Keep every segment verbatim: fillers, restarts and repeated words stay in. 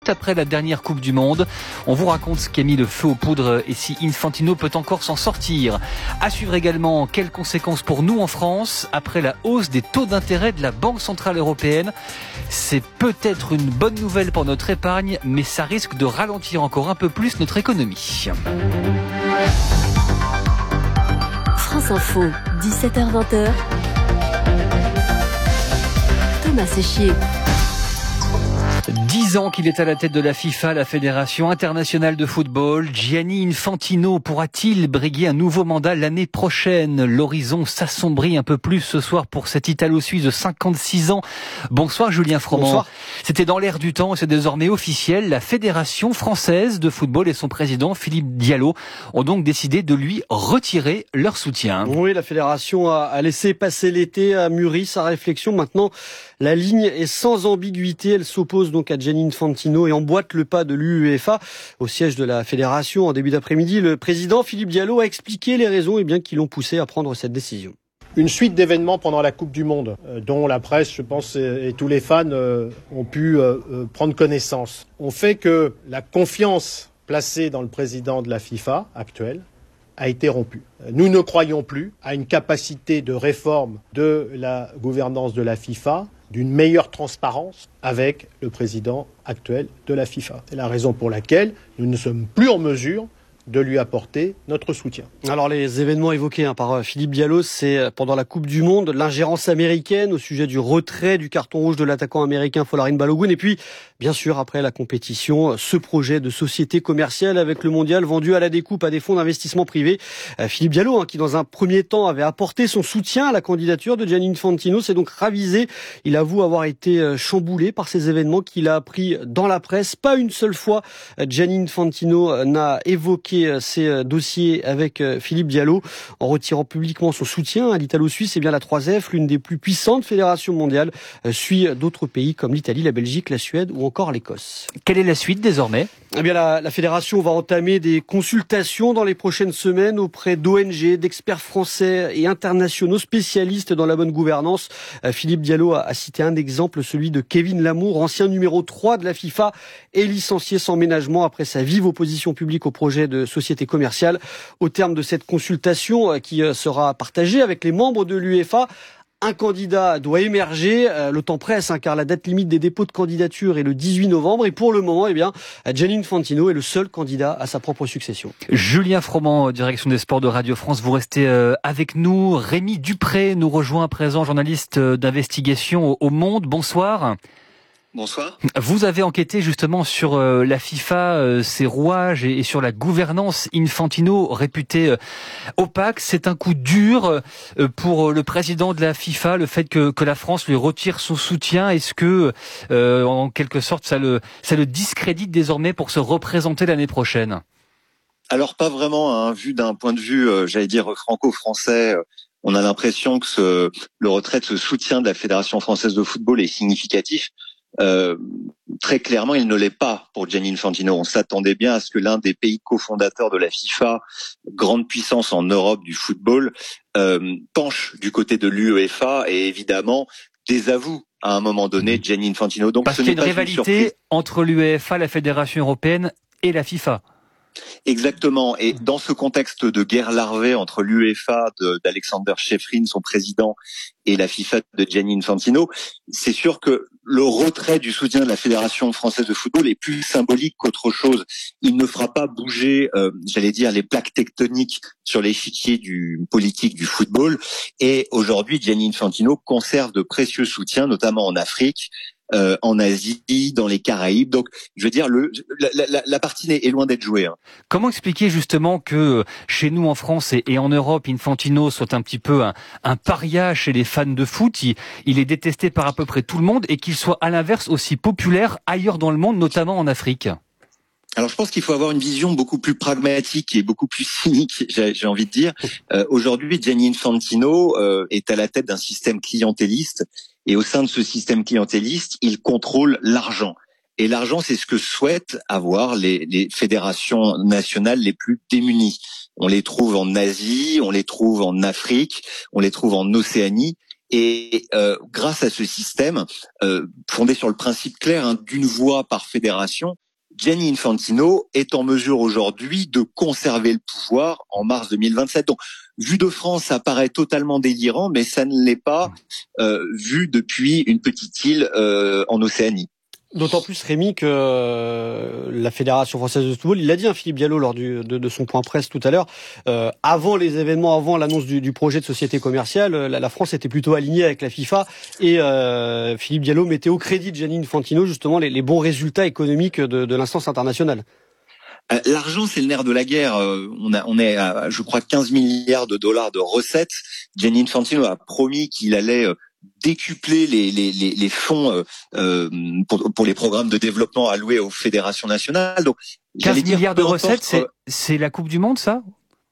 juste après la dernière Coupe du Monde. On vous raconte ce qui a mis le feu aux poudres et si Infantino peut encore s'en sortir. À suivre également quelles conséquences pour nous en France après la hausse des taux d'intérêt de la Banque Centrale Européenne. C'est peut-être une bonne nouvelle pour notre épargne, mais ça risque de ralentir encore un peu plus notre économie. France Info, dix-sept heures vingt. Thomas Séchier. Dix ans qu'il est à la tête de la FIFA, la Fédération internationale de football. Gianni Infantino pourra-t-il briguer un nouveau mandat l'année prochaine? L'horizon s'assombrit un peu plus ce soir pour cet Italo-Suisse de cinquante-six ans. Bonsoir Julien Froment. Bonsoir. C'était dans l'air du temps et c'est désormais officiel. La Fédération française de football et son président Philippe Diallo ont donc décidé de lui retirer leur soutien. Oui, la Fédération a laissé passer l'été, a mûri sa réflexion. Maintenant, la ligne est sans ambiguïté. Elle s'oppose donc à Gianni Infantino et emboîte le pas de l'UEFA. Au siège de la Fédération, en début d'après-midi, le président Philippe Diallo a expliqué les raisons eh bien, qui l'ont poussé à prendre cette décision. Une suite d'événements pendant la Coupe du Monde, euh, dont la presse, je pense, et, et tous les fans euh, ont pu euh, euh, prendre connaissance, ont fait que la confiance placée dans le président de la FIFA actuel a été rompue. Nous ne croyons plus à une capacité de réforme de la gouvernance de la FIFA, d'une meilleure transparence avec le président actuel de la FIFA. C'est la raison pour laquelle nous ne sommes plus en mesure de lui apporter notre soutien. Alors les événements évoqués hein, par Philippe Diallo, c'est pendant la Coupe du Monde, l'ingérence américaine au sujet du retrait du carton rouge de l'attaquant américain Folarin Balogun, et puis bien sûr après la compétition, ce projet de société commerciale avec le mondial vendu à la découpe à des fonds d'investissement privés. Philippe Diallo, hein, qui dans un premier temps avait apporté son soutien à la candidature de Gianni Infantino, s'est donc ravisé. Il avoue avoir été chamboulé par ces événements qu'il a appris dans la presse. Pas une seule fois Gianni Infantino n'a évoqué ces dossiers avec Philippe Diallo en retirant publiquement son soutien à l'Italo-Suisse. Et bien la trois F, l'une des plus puissantes fédérations mondiales, suit d'autres pays comme l'Italie, la Belgique, la Suède ou encore l'Écosse. Quelle est la suite désormais? Eh bien la, la fédération va entamer des consultations dans les prochaines semaines auprès d'O N G, d'experts français et internationaux spécialistes dans la bonne gouvernance. Philippe Diallo a, a cité un exemple, celui de Kevin Lamour, ancien numéro trois de la FIFA et licencié sans ménagement après sa vive opposition publique au projet de société commerciale. Au terme de cette consultation qui sera partagée avec les membres de l'UEFA, un candidat doit émerger. Le temps presse, hein, car la date limite des dépôts de candidature est le dix-huit novembre. Et pour le moment, eh bien, Gianni Infantino est le seul candidat à sa propre succession. Julien Froment, direction des sports de Radio France, vous restez avec nous. Rémi Dupré nous rejoint à présent, journaliste d'investigation au Monde. Bonsoir. Bonsoir. Vous avez enquêté justement sur euh, la FIFA, euh, ses rouages et, et sur la gouvernance Infantino réputée euh, opaque. C'est un coup dur euh, pour le président de la FIFA, le fait que, que la France lui retire son soutien. Est-ce que, euh, en quelque sorte, ça le, ça le discrédite désormais pour se représenter l'année prochaine? Alors pas vraiment, hein, vu d'un point de vue, euh, j'allais dire franco-français. Euh, on a l'impression que ce, le retrait de ce soutien de la Fédération française de football est significatif. Euh, très clairement, il ne l'est pas pour Gianni Infantino. On s'attendait bien à ce que l'un des pays cofondateurs de la FIFA, grande puissance en Europe du football, euh, penche du côté de l'UEFA et évidemment désavoue à un moment donné Gianni Infantino. Donc, parce ce qu'il y a n'est une pas rivalité une entre l'UEFA, la Fédération européenne et la FIFA. Exactement. Et dans ce contexte de guerre larvée entre l'UEFA de, d'Alexander Šefčík, son président, et la FIFA de Gianni Infantino, c'est sûr que le retrait du soutien de la Fédération française de football est plus symbolique qu'autre chose. Il ne fera pas bouger, euh, j'allais dire, les plaques tectoniques sur l'échiquier du politique du football. Et aujourd'hui, Gianni Infantino conserve de précieux soutiens, notamment en Afrique, Euh, en Asie, dans les Caraïbes. Donc, je veux dire, le, la, la, la partie est loin d'être jouée. Hein. Comment expliquer justement que chez nous en France et, et en Europe, Infantino soit un petit peu un, un paria chez les fans de foot, il, il est détesté par à peu près tout le monde, et qu'il soit à l'inverse aussi populaire ailleurs dans le monde, notamment en Afrique? Alors, je pense qu'il faut avoir une vision beaucoup plus pragmatique et beaucoup plus cynique, j'ai, j'ai envie de dire. Euh, aujourd'hui, Gianni Infantino euh, est à la tête d'un système clientéliste. Et au sein de ce système clientéliste, il contrôle l'argent. Et l'argent, c'est ce que souhaitent avoir les, les fédérations nationales les plus démunies. On les trouve en Asie, on les trouve en Afrique, on les trouve en Océanie. Et euh, grâce à ce système, euh, fondé sur le principe clair hein, d'une voix par fédération, Gianni Infantino est en mesure aujourd'hui de conserver le pouvoir en mars deux mille vingt-sept. Donc, vu de France, ça paraît totalement délirant, mais ça ne l'est pas euh, vu depuis une petite île euh, en Océanie. D'autant plus, Rémi, que euh, la Fédération française de football, il l'a dit, hein, Philippe Diallo, lors du, de, de son point presse tout à l'heure, euh, avant les événements, avant l'annonce du, du projet de société commerciale, la, la France était plutôt alignée avec la FIFA et euh, Philippe Diallo mettait au crédit de Gianni Infantino justement les, les bons résultats économiques de, de l'instance internationale. L'argent, c'est le nerf de la guerre. On, a, on est à, je crois, quinze milliards de dollars de recettes. Gianni Infantino a promis qu'il allait décupler les, les, les, les fonds euh, pour, pour les programmes de développement alloués aux fédérations nationales. Donc, quinze milliards de recettes, c'est, c'est la Coupe du Monde, ça ?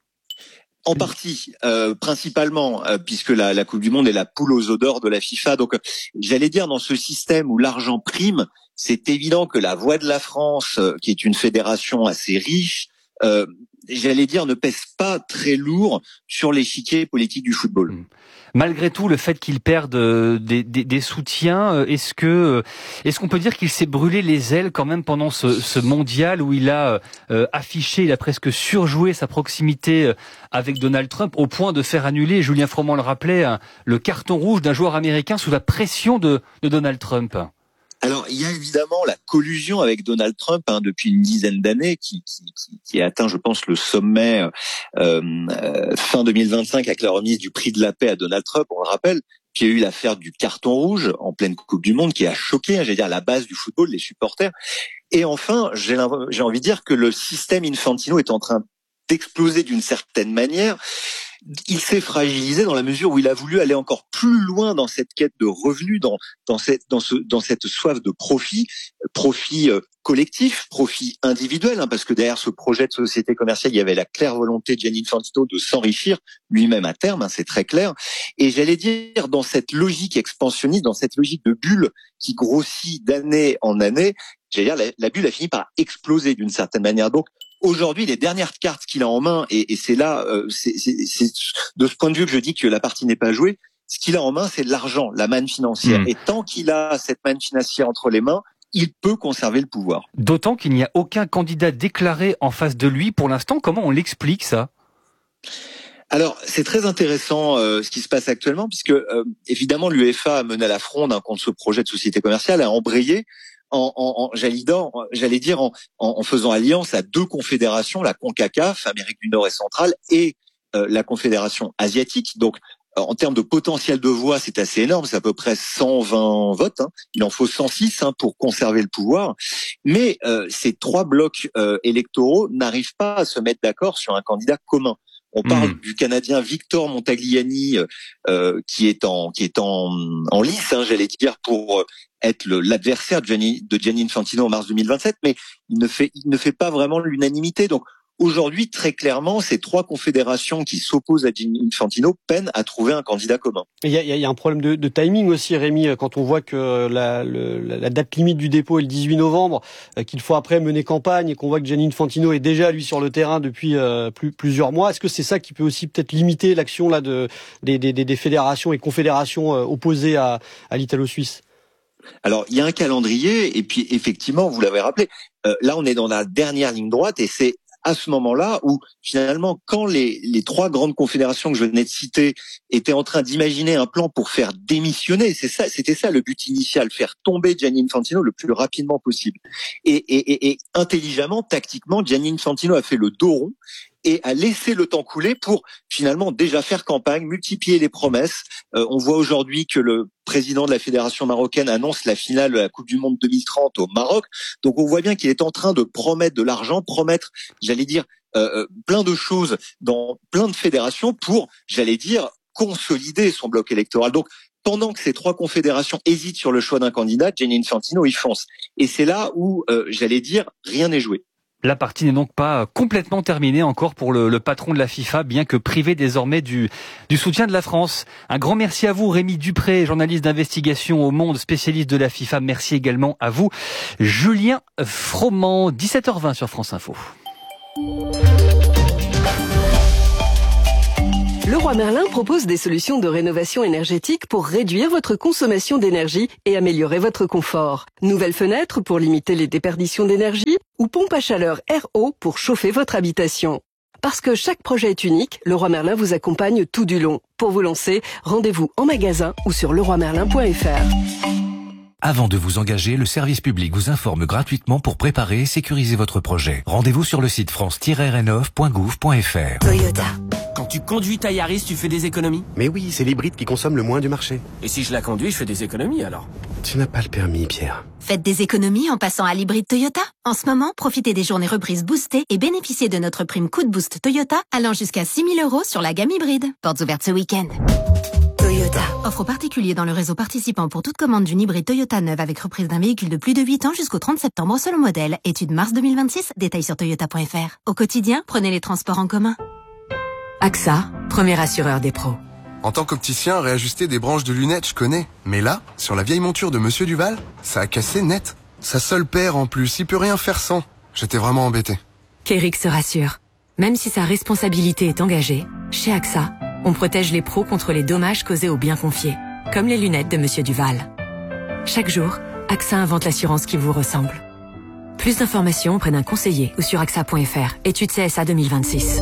En partie, euh, principalement, euh, puisque la, la Coupe du Monde est la poule aux œufs d'or de la FIFA. Donc, euh, j'allais dire, dans ce système où l'argent prime, c'est évident que la voix de la France, euh, qui est une fédération assez riche, euh, j'allais dire, ne pèse pas très lourd sur l'échiquier politique du football. Mmh. Malgré tout, le fait qu'il perde euh, des, des, des soutiens, est-ce que euh, est-ce qu'on peut dire qu'il s'est brûlé les ailes quand même pendant ce, ce mondial où il a euh, affiché, il a presque surjoué sa proximité avec Donald Trump au point de faire annuler, Julien Froment le rappelait, hein, le carton rouge d'un joueur américain sous la pression de, de Donald Trump. Alors, il y a évidemment la collusion avec Donald Trump hein, depuis une dizaine d'années qui, qui, qui, qui a atteint, je pense, le sommet euh, euh, fin deux mille vingt-cinq avec la remise du prix de la paix à Donald Trump, on le rappelle. Puis il y a eu l'affaire du carton rouge en pleine Coupe du Monde qui a choqué, hein, j'allais dire, la base du football, les supporters. Et enfin, j'ai, j'ai envie de dire que le système Infantino est en train d'exploser d'une certaine manière. Il s'est fragilisé dans la mesure où il a voulu aller encore plus loin dans cette quête de revenus, dans, dans, cette, dans, ce, dans cette soif de profit, profit euh, collectif, profit individuel, hein, parce que derrière ce projet de société commerciale, il y avait la claire volonté de Gianni Infantino de s'enrichir lui-même à terme, hein, c'est très clair. Et j'allais dire, dans cette logique expansionniste, dans cette logique de bulle qui grossit d'année en année, j'allais dire, la, la bulle a fini par exploser d'une certaine manière. Donc, aujourd'hui, les dernières cartes qu'il a en main, et, et c'est là, euh, c'est, c'est, c'est de ce point de vue que je dis que la partie n'est pas jouée, ce qu'il a en main, c'est de l'argent, la manne financière. Mmh. Et tant qu'il a cette manne financière entre les mains, il peut conserver le pouvoir. D'autant qu'il n'y a aucun candidat déclaré en face de lui pour l'instant. Comment on l'explique, ça ? Alors, c'est très intéressant euh, ce qui se passe actuellement, puisque euh, évidemment, l'UEFA a mené la fronde hein, contre ce projet de société commerciale, a embrayé. En, en, en j'allais dire, j'allais dire en, en faisant alliance à deux confédérations, la CONCACAF, Amérique du Nord et centrale, et euh, la Confédération asiatique. Donc, euh, en termes de potentiel de voix, c'est assez énorme, c'est à peu près cent vingt votes. Hein. Il en faut cent six hein, pour conserver le pouvoir. Mais euh, ces trois blocs euh, électoraux n'arrivent pas à se mettre d'accord sur un candidat commun. On parle mmh. du Canadien Victor Montagliani euh, qui est en qui est en en lice, hein, j'allais dire, pour être le, l'adversaire de Gianni, de Gianni Infantino en mars deux mille vingt-sept, mais il ne fait il ne fait pas vraiment l'unanimité. Donc aujourd'hui, très clairement, ces trois confédérations qui s'opposent à Gianni Infantino peinent à trouver un candidat commun. Il y a, il y a un problème de, de timing aussi, Rémi, quand on voit que la, le, la date limite du dépôt est le dix-huit novembre, qu'il faut après mener campagne et qu'on voit que Gianni Infantino est déjà, lui, sur le terrain depuis euh, plus, plusieurs mois. Est-ce que c'est ça qui peut aussi peut-être limiter l'action là de, des, des, des fédérations et confédérations euh, opposées à, à l'Italo-Suisse ? Alors, il y a un calendrier, et puis effectivement, vous l'avez rappelé, euh, là on est dans la dernière ligne droite, et c'est à ce moment-là où finalement, quand les, les trois grandes confédérations que je venais de citer étaient en train d'imaginer un plan pour faire démissionner, c'est ça, c'était ça le but initial, faire tomber Gianni Infantino le plus rapidement possible. Et, et, et, et intelligemment, tactiquement, Gianni Infantino a fait le dos rond et a laissé le temps couler pour finalement déjà faire campagne, multiplier les promesses. Euh, on voit aujourd'hui que le président de la fédération marocaine annonce la finale de la Coupe du Monde deux mille trente au Maroc. Donc on voit bien qu'il est en train de promettre de l'argent, promettre, j'allais dire, euh, plein de choses dans plein de fédérations pour, j'allais dire, consolider son bloc électoral. Donc pendant que ces trois confédérations hésitent sur le choix d'un candidat, Gianni Infantino y fonce. Et c'est là où, euh, j'allais dire, rien n'est joué. La partie n'est donc pas complètement terminée encore pour le, le patron de la FIFA, bien que privé désormais du, du soutien de la France. Un grand merci à vous, Rémi Dupré, journaliste d'investigation au Monde, spécialiste de la FIFA. Merci également à vous, Julien Froment. dix-sept heures vingt sur France Info. Leroy Merlin propose des solutions de rénovation énergétique pour réduire votre consommation d'énergie et améliorer votre confort. Nouvelles fenêtres pour limiter les déperditions d'énergie ou pompe à chaleur R O pour chauffer votre habitation. Parce que chaque projet est unique, Leroy Merlin vous accompagne tout du long. Pour vous lancer, rendez-vous en magasin ou sur leroy merlin point f r. Avant de vous engager, le service public vous informe gratuitement pour préparer et sécuriser votre projet. Rendez-vous sur le site france tiret rénov point gouv point f r. Toyota. Quand tu conduis ta Yaris, tu fais des économies? Mais oui, c'est l'hybride qui consomme le moins du marché. Et si je la conduis, je fais des économies alors? Tu n'as pas le permis, Pierre. Faites des économies en passant à l'hybride Toyota. En ce moment, profitez des journées reprises boostées et bénéficiez de notre prime coup de boost Toyota allant jusqu'à six mille euros sur la gamme hybride. Portes ouvertes ce week-end. Toyota. Offre aux particuliers dans le réseau participant pour toute commande d'une hybride Toyota neuve avec reprise d'un véhicule de plus de huit ans jusqu'au trente septembre selon modèle. Étude mars deux mille vingt-six. Détails sur toyota point f r. Au quotidien, prenez les transports en commun. A X A, premier assureur des pros. En tant qu'opticien, réajuster des branches de lunettes, je connais. Mais là, sur la vieille monture de Monsieur Duval, ça a cassé net. Sa seule paire en plus, il peut rien faire sans. J'étais vraiment embêté. Kéric se rassure. Même si sa responsabilité est engagée, chez A X A, on protège les pros contre les dommages causés aux biens confiés, comme les lunettes de Monsieur Duval. Chaque jour, A X A invente l'assurance qui vous ressemble. Plus d'informations auprès d'un conseiller ou sur A X A point f r. Étude C S A deux mille vingt-six.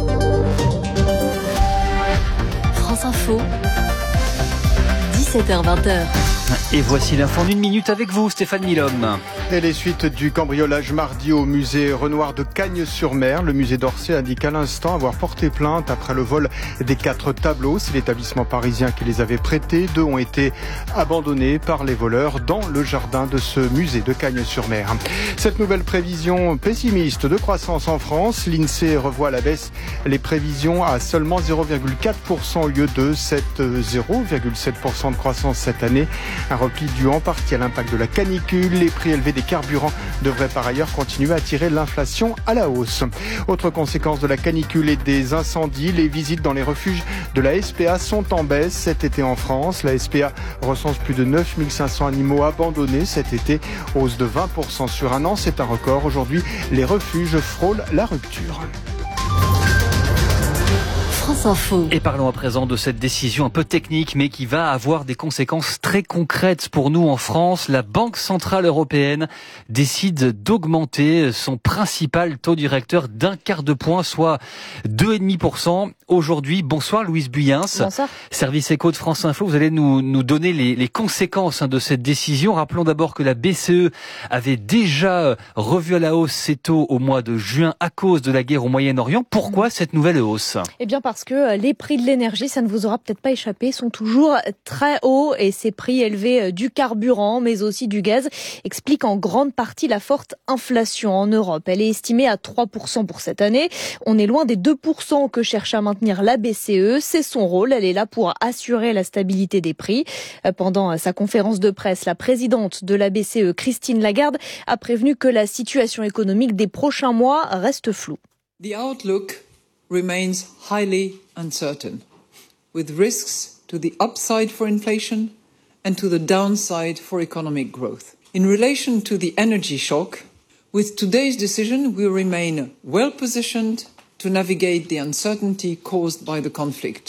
France Info, dix-sept heures vingt. Et voici l'info en une minute avec vous, Stéphane Milhomme. Et les suites du cambriolage mardi au musée Renoir de Cagnes-sur-Mer. Le musée d'Orsay indique à l'instant avoir porté plainte après le vol des quatre tableaux. C'est l'établissement parisien qui les avait prêtés. Deux ont été abandonnés par les voleurs dans le jardin de ce musée de Cagnes-sur-Mer. Cette nouvelle prévision pessimiste de croissance en France, l'INSEE revoit à la baisse les prévisions à seulement zéro virgule quatre pour cent au lieu de zéro virgule sept pour cent de croissance cette année. Un repli dû en partie à l'impact de la canicule. Les prix élevés des carburants devraient par ailleurs continuer à tirer l'inflation à la hausse. Autre conséquence de la canicule et des incendies, les visites dans les refuges de la S P A sont en baisse cet été en France. La S P A recense plus de neuf mille cinq cents animaux abandonnés cet été, hausse de vingt pour cent sur un an. C'est un record. Aujourd'hui, les refuges frôlent la rupture. France Info. Et parlons à présent de cette décision un peu technique, mais qui va avoir des conséquences très concrètes pour nous en France. La Banque Centrale Européenne décide d'augmenter son principal taux directeur d'un quart de point, soit deux virgule cinq pour cent aujourd'hui. Bonsoir Louise Buyens. Bonsoir. Service éco de France Info, vous allez nous, nous donner les, les conséquences hein, de cette décision. Rappelons d'abord que la B C E avait déjà revu à la hausse ses taux au mois de juin à cause de la guerre au Moyen-Orient. Pourquoi cette nouvelle hausse ? Eh bien parce que les prix de l'énergie, ça ne vous aura peut-être pas échappé, sont toujours très hauts et ces prix élevés du carburant mais aussi du gaz expliquent en grande partie la forte inflation en Europe. Elle est estimée à trois pour cent pour cette année. On est loin des deux pour cent que cherche à maintenir la B C E. C'est son rôle. Elle est là pour assurer la stabilité des prix. Pendant sa conférence de presse, la présidente de la B C E, Christine Lagarde, a prévenu que la situation économique des prochains mois reste floue. The outlook remains highly uncertain, with risks to the upside for inflation and to the downside for economic growth. In relation to the energy shock, with today's decision, we remain well positioned to navigate the uncertainty caused by the conflict.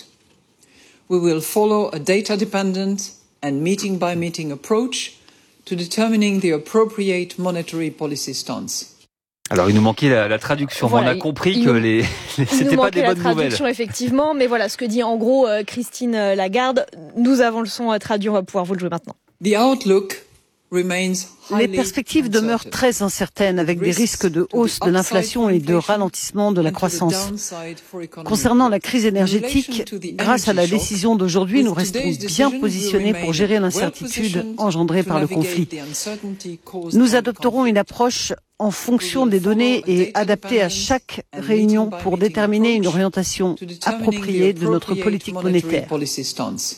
We will follow a data-dependent and meeting-by-meeting approach to determining the appropriate monetary policy stance. Alors, il nous manquait la, la traduction. Voilà, on a compris il, que il les, les c'était pas des bonnes nouvelles. Il nous manquait la traduction, effectivement. Mais voilà, ce que dit en gros euh, Christine Lagarde, nous avons le son à traduire, on va pouvoir vous le jouer maintenant. The outlook remains Les perspectives demeurent très incertaines avec des risques de hausse de l'inflation et de ralentissement de la croissance. Concernant la crise énergétique, grâce à la décision d'aujourd'hui, nous restons bien positionnés pour gérer l'incertitude engendrée par le conflit. Nous adopterons une approche en fonction des données et adaptée à chaque réunion pour déterminer une orientation appropriée de notre politique monétaire.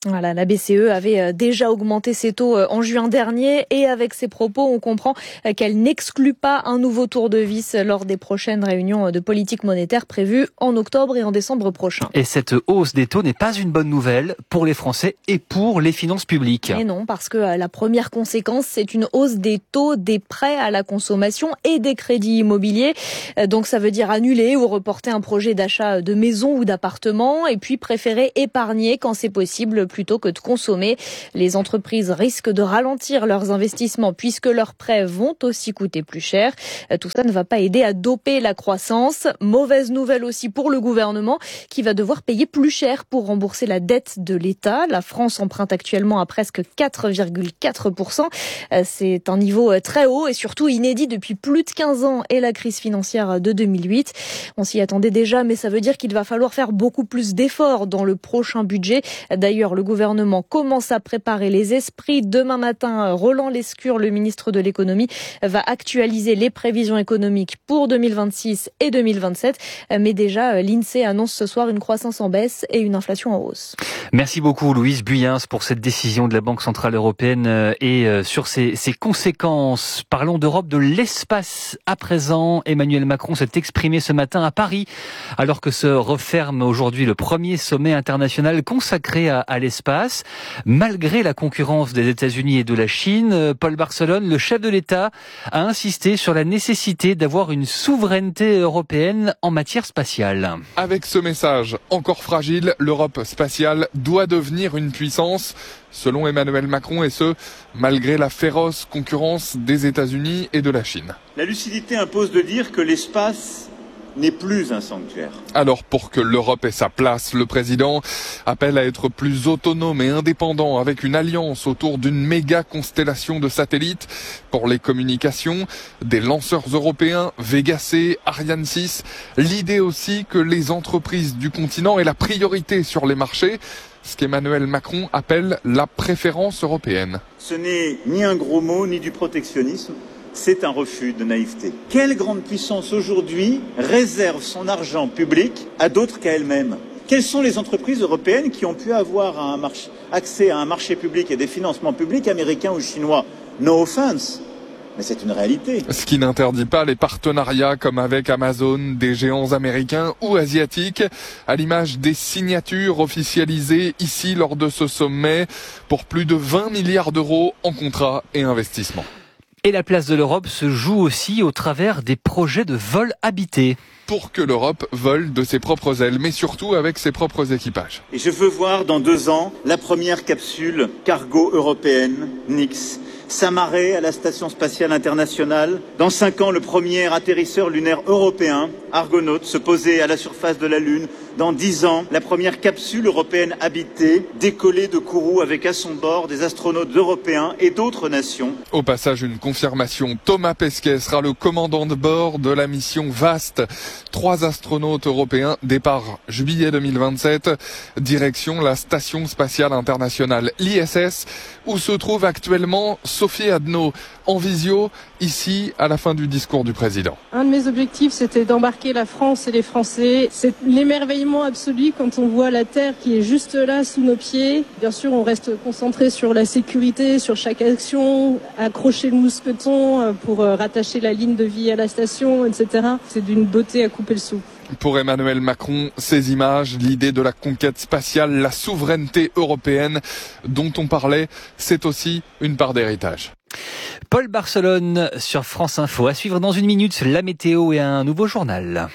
Voilà, la B C E avait déjà augmenté ses taux en juin dernier et avec ses propos, on comprend qu'elle n'exclut pas un nouveau tour de vis lors des prochaines réunions de politique monétaire prévues en octobre et en décembre prochain. Et cette hausse des taux n'est pas une bonne nouvelle pour les Français et pour les finances publiques. Et non, parce que la première conséquence, c'est une hausse des taux des prêts à la consommation et des crédits immobiliers. Donc ça veut dire annuler ou reporter un projet d'achat de maison ou d'appartement et puis préférer épargner quand c'est possible plutôt que de consommer. Les entreprises risquent de ralentir leurs investissements puisque leurs prêts vont aussi coûter plus cher. Tout ça ne va pas aider à doper la croissance. Mauvaise nouvelle aussi pour le gouvernement qui va devoir payer plus cher pour rembourser la dette de l'État. La France emprunte actuellement à presque quatre virgule quatre pour cent. C'est un niveau très haut et surtout inédit depuis plus de quinze ans et la crise financière de deux mille huit. On s'y attendait déjà, mais ça veut dire qu'il va falloir faire beaucoup plus d'efforts dans le prochain budget. D'ailleurs, le gouvernement commence à préparer les esprits. Demain matin, Roland Lescure, le ministre de l'économie, va actualiser les prévisions économiques pour deux mille vingt-six et deux mille vingt-sept. Mais déjà, l'INSEE annonce ce soir une croissance en baisse et une inflation en hausse. Merci beaucoup Louise Buyens pour cette décision de la Banque Centrale Européenne et sur ses, ses conséquences. Parlons d'Europe, de l'espace à présent. Emmanuel Macron s'est exprimé ce matin à Paris alors que se referme aujourd'hui le premier sommet international consacré à, à l'espace. Malgré la concurrence des États-Unis et de la Chine, Paul Barcelone, le chef de l'État, a insisté sur la nécessité d'avoir une souveraineté européenne en matière spatiale. Avec ce message encore fragile, l'Europe spatiale doit devenir une puissance, selon Emmanuel Macron, et ce, malgré la féroce concurrence des États-Unis et de la Chine. La lucidité impose de dire que l'espace n'est plus un sanctuaire. Alors pour que l'Europe ait sa place, le président appelle à être plus autonome et indépendant avec une alliance autour d'une méga constellation de satellites pour les communications, des lanceurs européens, Vega C, Ariane six. L'idée aussi que les entreprises du continent aient la priorité sur les marchés, ce qu'Emmanuel Macron appelle la préférence européenne. Ce n'est ni un gros mot ni du protectionnisme. C'est un refus de naïveté. Quelle grande puissance aujourd'hui réserve son argent public à d'autres qu'à elle-même ? Quelles sont les entreprises européennes qui ont pu avoir un marché, accès à un marché public et des financements publics américains ou chinois ? No offense, mais c'est une réalité. Ce qui n'interdit pas les partenariats comme avec Amazon, des géants américains ou asiatiques, à l'image des signatures officialisées ici lors de ce sommet pour plus de vingt milliards d'euros en contrats et investissements. Et la place de l'Europe se joue aussi au travers des projets de vol habité. Pour que l'Europe vole de ses propres ailes, mais surtout avec ses propres équipages. Et je veux voir dans deux ans la première capsule cargo européenne, Nix, s'amarrer à la Station spatiale internationale. Dans cinq ans, le premier atterrisseur lunaire européen, Argonaut, se poser à la surface de la Lune. Dans dix ans, la première capsule européenne habitée, décoller de Kourou avec à son bord des astronautes européens et d'autres nations. Au passage, une confirmation. Thomas Pesquet sera le commandant de bord de la mission VAST. Trois astronautes européens, départ juillet deux mille vingt-sept, direction la Station spatiale internationale, l'I S S, où se trouve actuellement Sophie Adno, en visio, ici, à la fin du discours du président. Un de mes objectifs, c'était d'embarquer la France et les Français. C'est l'émerveillement absolu quand on voit la Terre qui est juste là, sous nos pieds. Bien sûr, on reste concentré sur la sécurité, sur chaque action, accrocher le mousqueton pour rattacher la ligne de vie à la station, et cetera. C'est d'une beauté à couper le souffle. Pour Emmanuel Macron, ces images, l'idée de la conquête spatiale, la souveraineté européenne dont on parlait, c'est aussi une part d'héritage. Paul Barcelone sur France Info. À suivre dans une minute, la météo et un nouveau journal.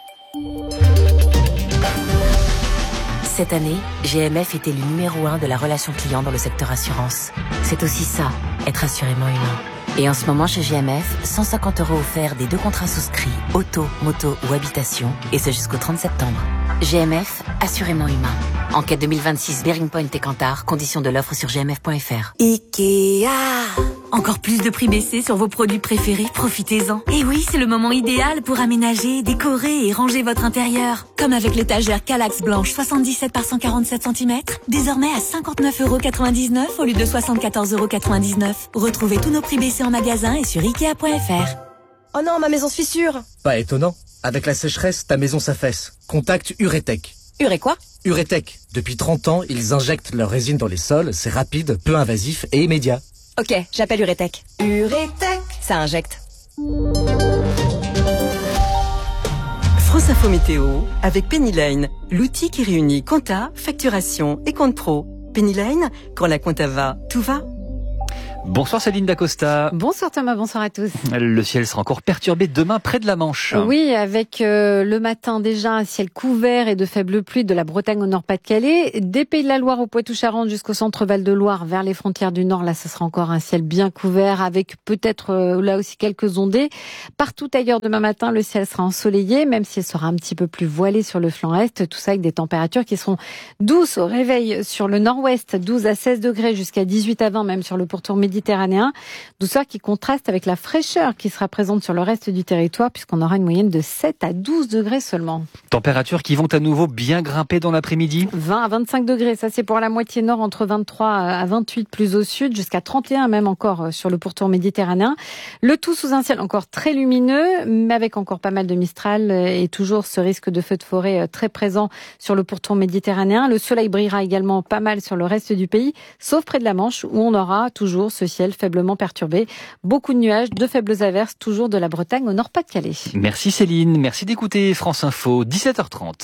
Cette année, G M F était le numéro un de la relation client dans le secteur assurance. C'est aussi ça, être assurément humain. Et en ce moment, chez G M F, cent cinquante euros offerts des deux contrats souscrits, auto, moto ou habitation, et ce jusqu'au trente septembre. G M F, assurément humain. Enquête deux mille vingt-six, Bearing Point et Kantar, conditions de l'offre sur g m f point f r. Ikea. Encore plus de prix baissés sur vos produits préférés, profitez-en. Et oui, c'est le moment idéal pour aménager, décorer et ranger votre intérieur. Comme avec l'étagère Kallax blanche soixante-dix-sept par cent quarante-sept centimètres, désormais à cinquante-neuf euros quatre-vingt-dix-neuf au lieu de soixante-quatorze euros quatre-vingt-dix-neuf. Retrouvez tous nos prix baissés en magasin et sur ikea point f r. Oh non, ma maison se fissure. Pas étonnant. Avec la sécheresse, ta maison s'affaisse. Contacte Uretech. Urée quoi? Uretech. Depuis trente ans, ils injectent leur résine dans les sols. C'est rapide, peu invasif et immédiat. Ok, j'appelle Uretech. Uretech, ça injecte. France Info Météo avec Pennyline, l'outil qui réunit compta, facturation et compte pro. Pennyline, quand la compta va, tout va. Bonsoir Céline Dacosta. Bonsoir Thomas, bonsoir à tous. Le ciel sera encore perturbé demain près de la Manche. Oui, avec euh, le matin déjà un ciel couvert et de faibles pluies de la Bretagne au Nord-Pas-de-Calais. Des Pays de la Loire au Poitou-Charentes jusqu'au centre Val-de-Loire vers les frontières du Nord. Là, ce sera encore un ciel bien couvert avec peut-être euh, là aussi quelques ondées. Partout ailleurs demain matin, le ciel sera ensoleillé, même s'il sera un petit peu plus voilé sur le flanc est. Tout ça avec des températures qui seront douces au réveil sur le nord-ouest, douze à seize degrés jusqu'à dix-huit à vingt même sur le pourtour méditerranéen. Méditerranéen, douceur qui contraste avec la fraîcheur qui sera présente sur le reste du territoire puisqu'on aura une moyenne de sept à douze degrés seulement. Températures qui vont à nouveau bien grimper dans l'après-midi. vingt à vingt-cinq degrés, ça c'est pour la moitié nord, entre vingt-trois à vingt-huit plus au sud, jusqu'à trente et un même encore sur le pourtour méditerranéen. Le tout sous un ciel encore très lumineux, mais avec encore pas mal de mistral et toujours ce risque de feu de forêt très présent sur le pourtour méditerranéen. Le soleil brillera également pas mal sur le reste du pays, sauf près de la Manche où on aura toujours ce ciel faiblement perturbé. Beaucoup de nuages, de faibles averses, toujours de la Bretagne au Nord-Pas-de-Calais. Merci Céline, merci d'écouter France Info, dix-sept heures trente.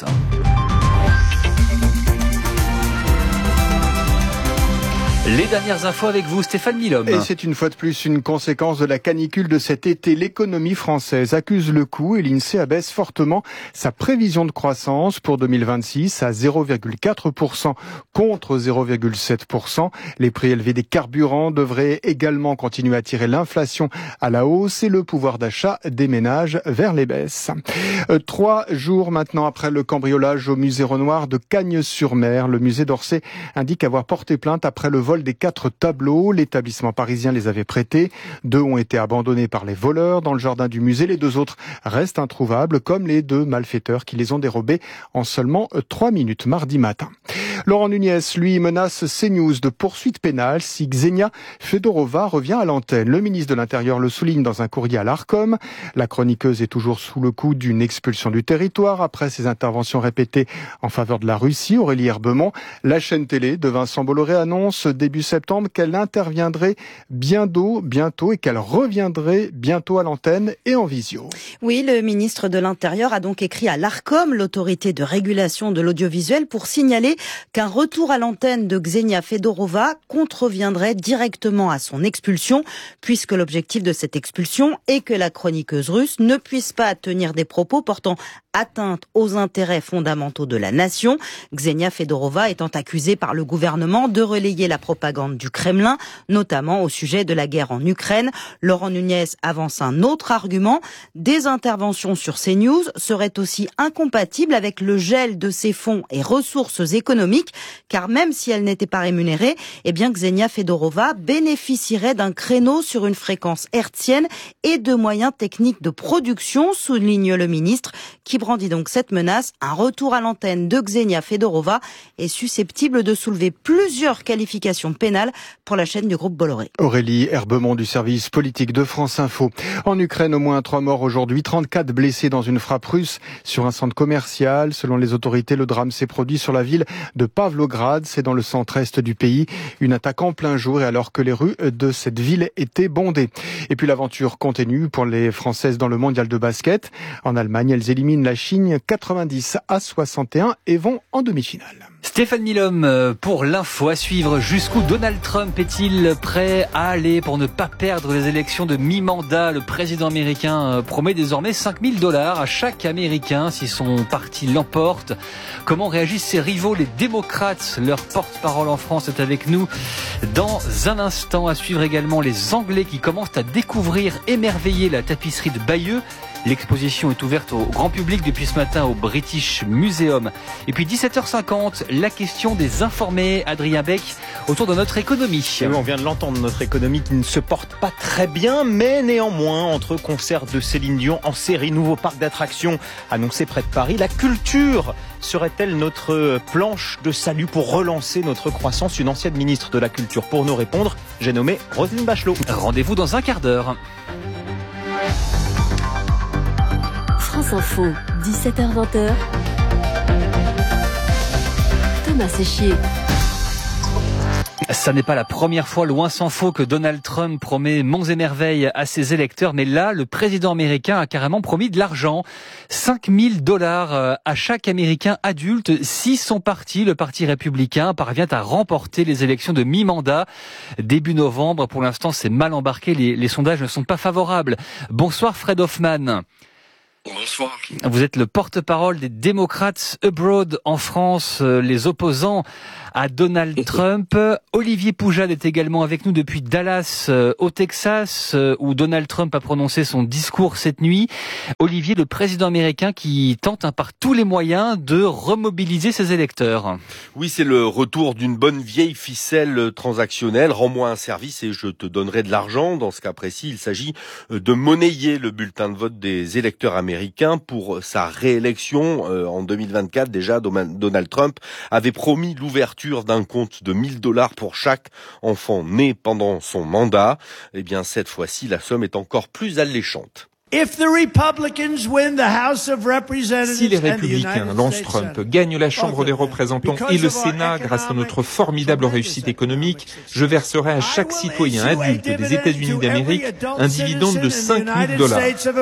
Les dernières infos avec vous, Stéphane Milhomme. Et c'est une fois de plus une conséquence de la canicule de cet été. L'économie française accuse le coup et l'INSEE abaisse fortement sa prévision de croissance pour deux mille vingt-six à zéro virgule quatre pour cent contre zéro virgule sept pour cent. Les prix élevés des carburants devraient également continuer à tirer l'inflation à la hausse et le pouvoir d'achat des ménages vers les baisses. Euh, trois jours maintenant après le cambriolage au musée Renoir de Cagnes-sur-Mer, le musée d'Orsay indique avoir porté plainte après le vol des quatre tableaux. L'établissement parisien les avait prêtés. Deux ont été abandonnés par les voleurs dans le jardin du musée. Les deux autres restent introuvables, comme les deux malfaiteurs qui les ont dérobés en seulement trois minutes mardi matin. Laurent Nunez, lui, menace CNews de poursuite pénale si Ksenia Fedorova revient à l'antenne. Le ministre de l'Intérieur le souligne dans un courrier à l'Arcom. La chroniqueuse est toujours sous le coup d'une expulsion du territoire après ses interventions répétées en faveur de la Russie. Aurélie Herbemont, la chaîne télé de Vincent Bolloré annonce début septembre qu'elle interviendrait bientôt, bientôt et qu'elle reviendrait bientôt à l'antenne et en visio. Oui, le ministre de l'Intérieur a donc écrit à l'Arcom, l'autorité de régulation de l'audiovisuel, pour signaler qu'un retour à l'antenne de Ksenia Fedorova contreviendrait directement à son expulsion, puisque l'objectif de cette expulsion est que la chroniqueuse russe ne puisse pas tenir des propos portant atteinte aux intérêts fondamentaux de la nation. Ksenia Fedorova étant accusée par le gouvernement de relayer la propagande du Kremlin, notamment au sujet de la guerre en Ukraine. Laurent Nunez avance un autre argument. Des interventions sur CNews seraient aussi incompatibles avec le gel de ses fonds et ressources économiques, car même si elle n'était pas rémunérée, eh bien Ksenia Fedorova bénéficierait d'un créneau sur une fréquence hertzienne et de moyens techniques de production, souligne le ministre, qui brandit donc cette menace. Un retour à l'antenne de Ksenia Fedorova est susceptible de soulever plusieurs qualifications pénales pour la chaîne du groupe Bolloré. Aurélie Herbemont du service politique de France Info. En Ukraine, au moins trois morts aujourd'hui, trente-quatre blessés dans une frappe russe sur un centre commercial. Selon les autorités, le drame s'est produit sur la ville de Pavlograd, c'est dans le centre-est du pays. Une attaque en plein jour et alors que les rues de cette ville étaient bondées. Et puis l'aventure continue pour les Françaises dans le mondial de basket. En Allemagne, elles éliminent la Chine quatre-vingt-dix à soixante et un et vont en demi-finale. Stéphane Milhomme pour l'info à suivre. Jusqu'où Donald Trump est-il prêt à aller pour ne pas perdre les élections de mi-mandat? Le président américain promet désormais cinq mille dollars à chaque Américain si son parti l'emporte. Comment réagissent ses rivaux, les démocrates? Leur porte-parole en France est avec nous dans un instant. À suivre également les Anglais qui commencent à découvrir, émerveiller la tapisserie de Bayeux. L'exposition est ouverte au grand public depuis ce matin au British Museum. Et puis dix-sept heures cinquante, la question des informés, Adrien Beck, autour de notre économie. Et oui, on vient de l'entendre, notre économie qui ne se porte pas très bien, mais néanmoins, entre concerts de Céline Dion en série, nouveau parc d'attractions annoncé près de Paris, la culture serait-elle notre planche de salut pour relancer notre croissance? Une ancienne ministre de la Culture pour nous répondre, j'ai nommé Roselyne Bachelot. Rendez-vous dans un quart d'heure. France Info, dix-sept heures vingt. Thomas Séchier. Ça n'est pas la première fois, loin s'en faut, que Donald Trump promet monts et merveilles à ses électeurs, mais là, le président américain a carrément promis de l'argent. cinq mille dollars à chaque Américain adulte si son parti, le Parti républicain, parvient à remporter les élections de mi-mandat début novembre. Pour l'instant, c'est mal embarqué, les, les sondages ne sont pas favorables. Bonsoir Fred Hoffman. Bonsoir. Vous êtes le porte-parole des démocrates abroad en France, les opposants à Donald Trump. Olivier Poujade est également avec nous depuis Dallas, au Texas, où Donald Trump a prononcé son discours cette nuit. Olivier, le président américain qui tente hein, par tous les moyens de remobiliser ses électeurs. Oui, c'est le retour d'une bonne vieille ficelle transactionnelle. Rends-moi un service et je te donnerai de l'argent. Dans ce cas précis, il s'agit de monnayer le bulletin de vote des électeurs américains pour sa réélection en deux mille vingt-quatre. Déjà, Donald Trump avait promis l'ouverture d'un compte de mille dollars pour chaque enfant né pendant son mandat. Eh bien, cette fois-ci, la somme est encore plus alléchante. Si les Républicains lancent Trump, gagnent la Chambre des représentants et le Sénat grâce à notre formidable réussite économique, je verserai à chaque citoyen adulte des États-Unis d'Amérique un dividende de cinq mille dollars.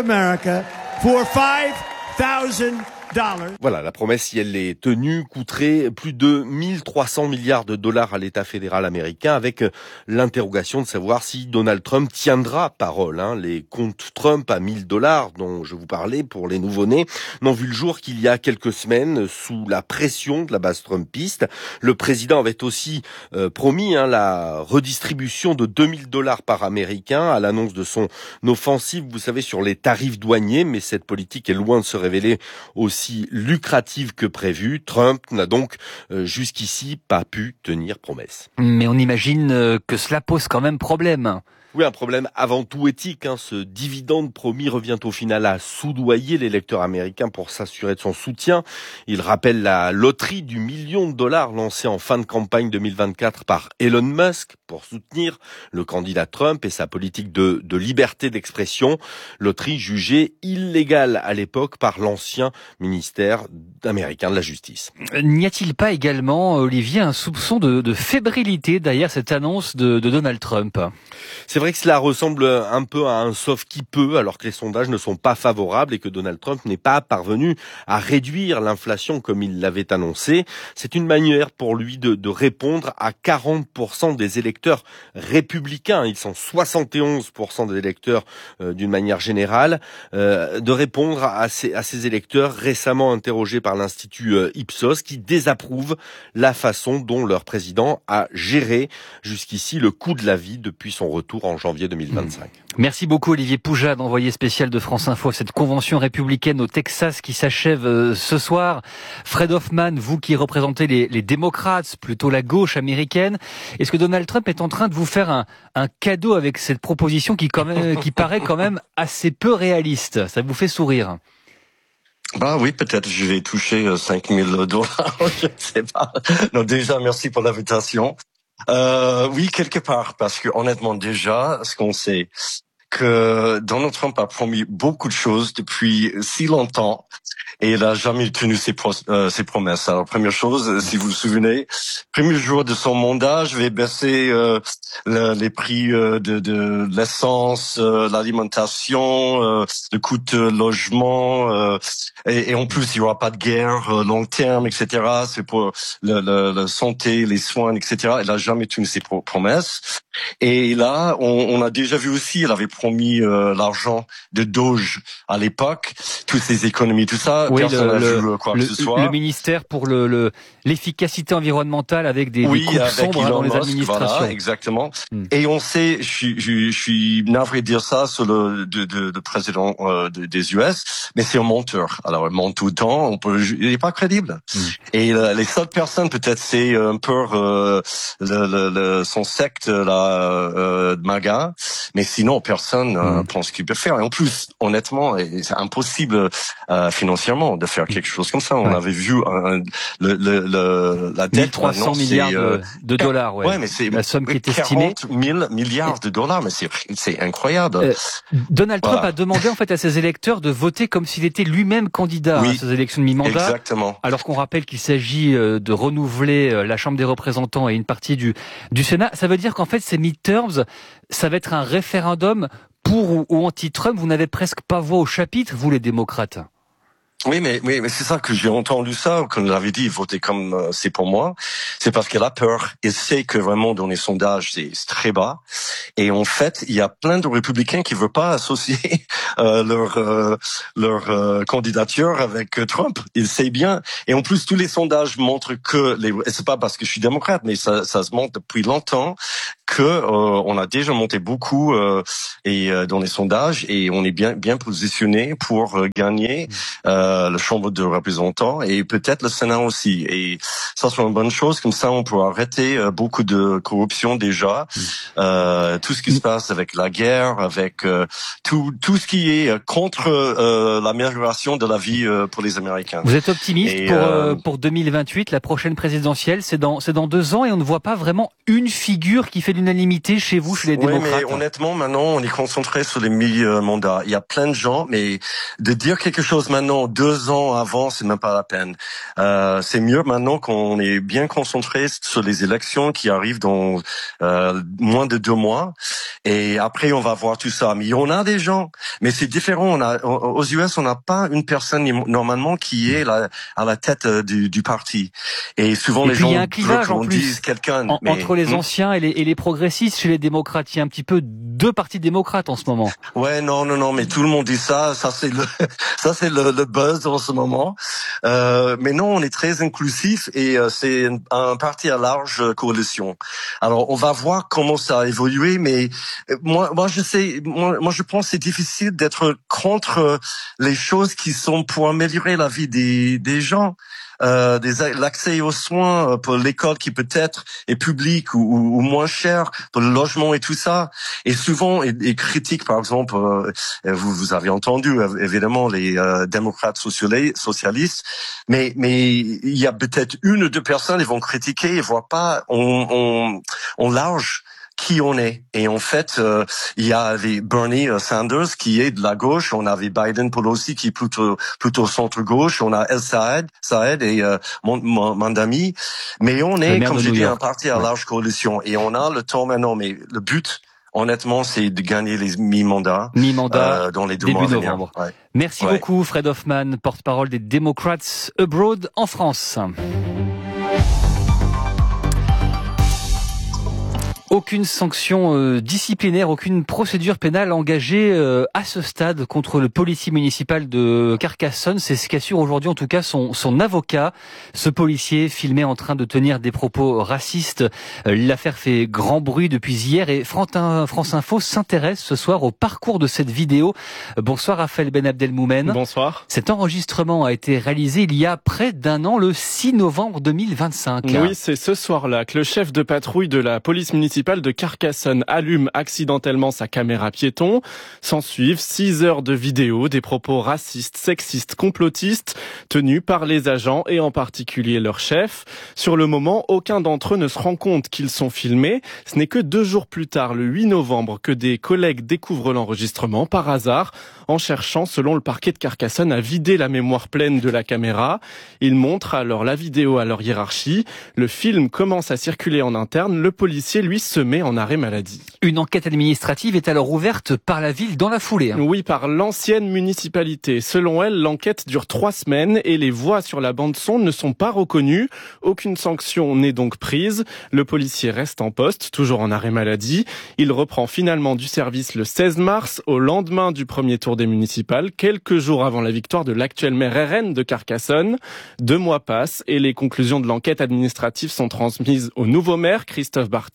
Voilà, la promesse, si elle est tenue, coûterait plus de mille trois cents milliards de dollars à l'État fédéral américain, avec l'interrogation de savoir si Donald Trump tiendra parole. Hein. Les comptes Trump à mille dollars, dont je vous parlais pour les nouveau-nés, n'ont vu le jour qu'il y a quelques semaines, sous la pression de la base trumpiste. Le président avait aussi euh, promis hein, la redistribution de deux mille dollars par Américain à l'annonce de son offensive, vous savez, sur les tarifs douaniers, mais cette politique est loin de se révéler aussi lucrative que prévu. Trump n'a donc euh, jusqu'ici pas pu tenir promesse. Mais on imagine euh, que cela pose quand même problème. Oui, un problème avant tout éthique. Hein. Ce dividende promis revient au final à soudoyer l'électeur américain pour s'assurer de son soutien. Il rappelle la loterie du million de dollars lancée en fin de campagne deux mille vingt-quatre par Elon Musk pour soutenir le candidat Trump et sa politique de, de liberté d'expression. Loterie jugée illégale à l'époque par l'ancien ministère américain de la Justice. N'y a-t-il pas également, Olivier, un soupçon de, de fébrilité derrière cette annonce de, de Donald Trump ? C'est vrai que cela ressemble un peu à un sauf qui peut, alors que les sondages ne sont pas favorables et que Donald Trump n'est pas parvenu à réduire l'inflation comme il l'avait annoncé. C'est une manière pour lui de, de répondre à quarante pour cent des électeurs républicains. Ils sont soixante et onze pour cent des électeurs euh, d'une manière générale, euh, de répondre à ces, à ces électeurs récemment interrogés par l'Institut euh, Ipsos qui désapprouvent la façon dont leur président a géré jusqu'ici le coût de la vie depuis son retour en janvier deux mille vingt-cinq. Merci beaucoup Olivier Poujade, envoyé spécial de France Info à cette convention républicaine au Texas qui s'achève euh, ce soir. Fred Hoffman, vous qui représentez les, les démocrates, plutôt la gauche américaine, est-ce que Donald Trump est en train de vous faire un, un cadeau avec cette proposition qui, quand même, qui paraît quand même assez peu réaliste ? Ça vous fait sourire ? Bah oui, peut-être je vais toucher cinq mille dollars, je ne sais pas. Non, déjà, merci pour l'invitation. Euh, oui, quelque part, parce que honnêtement, déjà, ce qu'on sait, que Donald Trump a promis beaucoup de choses depuis si longtemps et il n'a jamais tenu ses, pro- euh, ses promesses. Alors, première chose, si vous vous souvenez, premier jour de son mandat, je vais baisser euh, le, les prix euh, de, de l'essence, euh, l'alimentation, euh, le coût de logement, euh, et, et en plus, il n'y aura pas de guerre euh, long terme, et cetera. C'est pour le, le, la santé, les soins, et cetera. Il n'a jamais tenu ses pro- promesses. Et là, on, on a déjà vu aussi, il avait promis euh, l'argent de Doge à l'époque, toutes ces économies, tout ça. Oui, personne n'a le, vu quoi le, que ce soit. Le ministère pour le, le l'efficacité environnementale avec des, oui, des coupes avec sombres Elon dans les Musk, administrations. Voilà, exactement. Hmm. Et on sait, je suis, je, je suis navré de dire ça sur le de, de, de président euh, de, des U S, mais c'est un menteur. Alors, il ment tout le temps. On peut, il n'est pas crédible. Hmm. Et euh, les seules personnes, peut-être, c'est un peu euh, le, le, le, son secte là, euh, de MAGA, mais sinon personne. personne euh, mmh. pense qu'il peut faire. Et en plus, honnêtement, c'est impossible euh, financièrement de faire quelque chose comme ça. On ouais. avait vu un, le, le, le, la dette. mille trois cents milliards de, euh, de dollars, ouais. ouais. mais c'est la somme qui est estimée. quarante mille milliards de dollars, mais c'est, c'est incroyable. Euh, Donald Trump voilà. a demandé en fait à ses électeurs de voter comme s'il était lui-même candidat oui, à ces élections de mi-mandat. Exactement. Alors qu'on rappelle qu'il s'agit de renouveler la Chambre des représentants et une partie du, du Sénat. Ça veut dire qu'en fait, ces midterms, ça va être un référendum pour ou, ou anti-Trump. Vous n'avez presque pas voix au chapitre, vous les démocrates. Oui, mais, mais, mais c'est ça que j'ai entendu ça, qu'on l'avait dit, voter comme euh, c'est pour moi. C'est parce qu'elle a peur. Elle sait que vraiment dans les sondages, c'est, c'est très bas. Et en fait, il y a plein de républicains qui veulent pas associer euh, leur euh, leur euh, candidature avec euh, Trump. Il sait bien. Et en plus, tous les sondages montrent que les. Et c'est pas parce que je suis démocrate, mais ça, ça se montre depuis longtemps que euh, on a déjà monté beaucoup euh, et euh, dans les sondages et on est bien bien positionné pour euh, gagner. Euh, le Chambre de représentants et peut-être le Sénat aussi. Et ça sera une bonne chose. Comme ça, on pourra arrêter euh, beaucoup de corruption déjà. Euh, tout ce qui se passe avec la guerre, avec euh, tout tout ce qui est contre euh, l'amélioration de la vie euh, pour les Américains. Vous êtes optimiste et, pour euh, pour deux mille vingt-huit, la prochaine présidentielle, c'est dans c'est dans deux ans et on ne voit pas vraiment une figure qui fait l'unanimité chez vous, chez les ouais, démocrates. Mais honnêtement, maintenant, on est concentré sur les mi-mandats. Il y a plein de gens, mais de dire quelque chose maintenant, deux ans avant, c'est même pas la peine. Euh, c'est mieux maintenant qu'on est bien concentré sur les élections qui arrivent dans euh, moins de deux mois. Et après, on va voir tout ça. Mais on a des gens, mais c'est différent. On a, aux U S, on n'a pas une personne normalement qui est la, à la tête du, du parti. Et souvent, et les puis, gens il y a un clivage en plus disent quelqu'un en, mais, entre les hmm. anciens et les, et les progressistes chez les démocrates. Il y a un petit peu deux partis démocrates en ce moment. Ouais, non, non, non, mais tout le monde dit ça. Ça, c'est le, ça, c'est le, le buzz en ce moment. Euh, mais non, on est très inclusif et euh, c'est un, un parti à large coalition. Alors, on va voir comment ça a évolué, mais moi, moi, je sais, moi, moi je pense que c'est difficile d'être contre les choses qui sont pour améliorer la vie des, des gens. Euh, des, l'accès aux soins pour l'école qui peut-être est publique ou, ou, ou moins cher, pour le logement et tout ça. Et souvent, et, et critique, par exemple, euh, vous, vous avez entendu évidemment les euh, démocrates socialistes, mais mais il y a peut-être une ou deux personnes qui vont critiquer et voient pas en, en, en large qui on est. Et en fait, euh, il y a les Bernie Sanders qui est de la gauche, on avait Biden Pelosi qui est plutôt plutôt centre-gauche, on a El Saad, Saad et euh, mon, mon, mon ami, mais on est, comme je dis, un parti à large coalition. Et on a le temps maintenant, mais le but, honnêtement, c'est de gagner les mi-mandats, mi-mandats euh, dans les deux début mois novembre. Ouais. Merci ouais. beaucoup, Fred Hoffman, porte-parole des Democrats Abroad en France. Aucune sanction euh, disciplinaire, aucune procédure pénale engagée euh, à ce stade contre le policier municipal de Carcassonne. C'est ce qu'assure aujourd'hui en tout cas son, son avocat. Ce policier filmé en train de tenir des propos racistes. Euh, l'affaire fait grand bruit depuis hier et France Info s'intéresse ce soir au parcours de cette vidéo. Euh, bonsoir Raphaël Ben Abdelmoumen. Bonsoir. Cet enregistrement a été réalisé il y a près d'un an, le six novembre deux mille vingt-cinq. Oui, c'est ce soir-là que le chef de patrouille de la police municipale de Carcassonne allume accidentellement sa caméra piéton. S'en suivent six heures de vidéo, des propos racistes, sexistes, complotistes, tenus par les agents et en particulier leur chef. Sur le moment, aucun d'entre eux ne se rend compte qu'ils sont filmés. Ce n'est que deux jours plus tard, le huit novembre, que des collègues découvrent l'enregistrement par hasard, en cherchant, selon le parquet de Carcassonne, à vider la mémoire pleine de la caméra. Ils montrent alors la vidéo à leur hiérarchie. Le film commence à circuler en interne. Le policier, lui, se met en arrêt maladie. Une enquête administrative est alors ouverte par la ville dans la foulée. Hein. Oui, par l'ancienne municipalité. Selon elle, l'enquête dure trois semaines et les voix sur la bande-son ne sont pas reconnues. Aucune sanction n'est donc prise. Le policier reste en poste, toujours en arrêt maladie. Il reprend finalement du service le seize mars, au lendemain du premier tour des municipales, quelques jours avant la victoire de l'actuel maire R N de Carcassonne. Deux mois passent et les conclusions de l'enquête administrative sont transmises au nouveau maire, Christophe Barthès.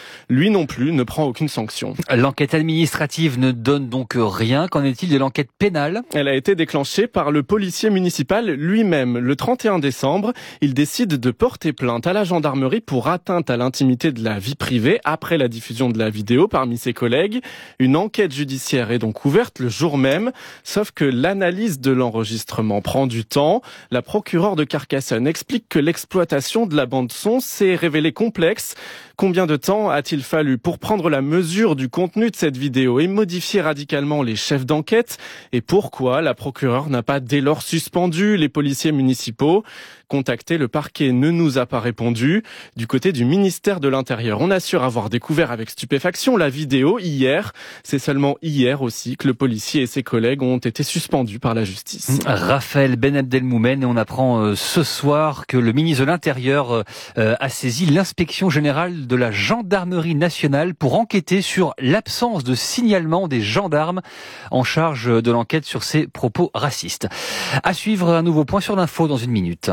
Lui non plus ne prend aucune sanction. L'enquête administrative ne donne donc rien. Qu'en est-il de l'enquête pénale ? Elle a été déclenchée par le policier municipal lui-même. Le trente et un décembre, il décide de porter plainte à la gendarmerie pour atteinte à l'intimité de la vie privée après la diffusion de la vidéo parmi ses collègues. Une enquête judiciaire est donc ouverte le jour même, sauf que l'analyse de l'enregistrement prend du temps. La procureure de Carcassonne explique que l'exploitation de la bande-son s'est révélée complexe. Combien de temps a-t-il fallu pour prendre la mesure du contenu de cette vidéo et modifier radicalement les chefs d'enquête ? Et pourquoi la procureure n'a pas dès lors suspendu les policiers municipaux ? Contacté, le parquet ne nous a pas répondu. Du côté du ministère de l'Intérieur, on assure avoir découvert avec stupéfaction la vidéo hier. C'est seulement hier aussi que le policier et ses collègues ont été suspendus par la justice. Raphaël Ben Abdelmoumen, et on apprend euh, ce soir que le ministre de l'Intérieur euh, a saisi l'inspection générale de la gendarmerie nationale pour enquêter sur l'absence de signalement des gendarmes en charge de l'enquête sur ces propos racistes. À suivre, un nouveau point sur l'info dans une minute.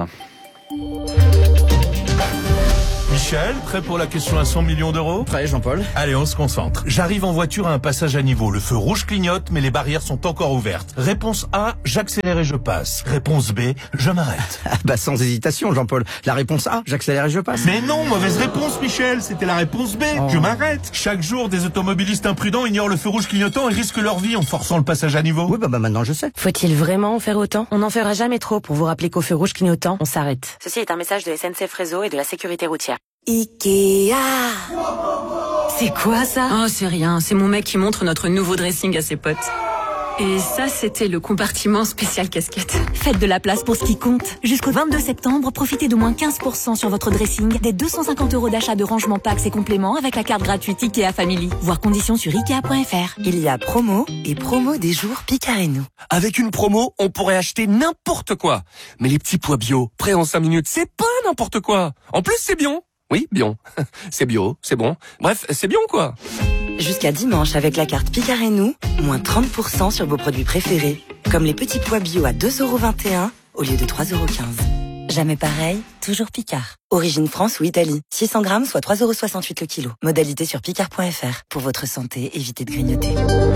Michel, prêt pour la question à cent millions d'euros ? Prêt, Jean-Paul. Allez, on se concentre. J'arrive en voiture à un passage à niveau. Le feu rouge clignote, mais les barrières sont encore ouvertes. Réponse A, j'accélère et je passe. Réponse B, je m'arrête. Bah sans hésitation, Jean-Paul. La réponse A, j'accélère et je passe. Mais non, mauvaise réponse, Michel. C'était la réponse B, oh. Je m'arrête. Chaque jour, des automobilistes imprudents ignorent le feu rouge clignotant et risquent leur vie en forçant le passage à niveau. Oui, bah, bah maintenant je sais. Faut-il vraiment en faire autant ? On n'en fera jamais trop pour vous rappeler qu'au feu rouge clignotant, on s'arrête. Ceci est un message de S N C F Réseau et de la sécurité routière. Ikea. C'est quoi ça ? Oh, c'est rien, c'est mon mec qui montre notre nouveau dressing à ses potes. Et ça, c'était le compartiment spécial casquette. Faites de la place pour ce qui compte. Jusqu'au vingt-deux septembre, profitez d'au moins quinze pour cent sur votre dressing, des deux cent cinquante euros d'achat de rangement packs et compléments avec la carte gratuite Ikea Family. Voir conditions sur ikea point f r. Il y a promo et promo des jours Picard et nous. Avec une promo, on pourrait acheter n'importe quoi. Mais les petits pois bio, prêts en cinq minutes, c'est pas n'importe quoi. En plus, c'est bien. Oui, bien. C'est bio, c'est bon. Bref, c'est bien quoi. Jusqu'à dimanche, avec la carte Picard et nous, moins trente pour cent sur vos produits préférés. Comme les petits pois bio à deux euros vingt et un au lieu de trois euros quinze. Jamais pareil, toujours Picard. Origine France ou Italie. six cents grammes, soit trois euros soixante-huit le kilo. Modalité sur picard point f r. Pour votre santé, évitez de grignoter.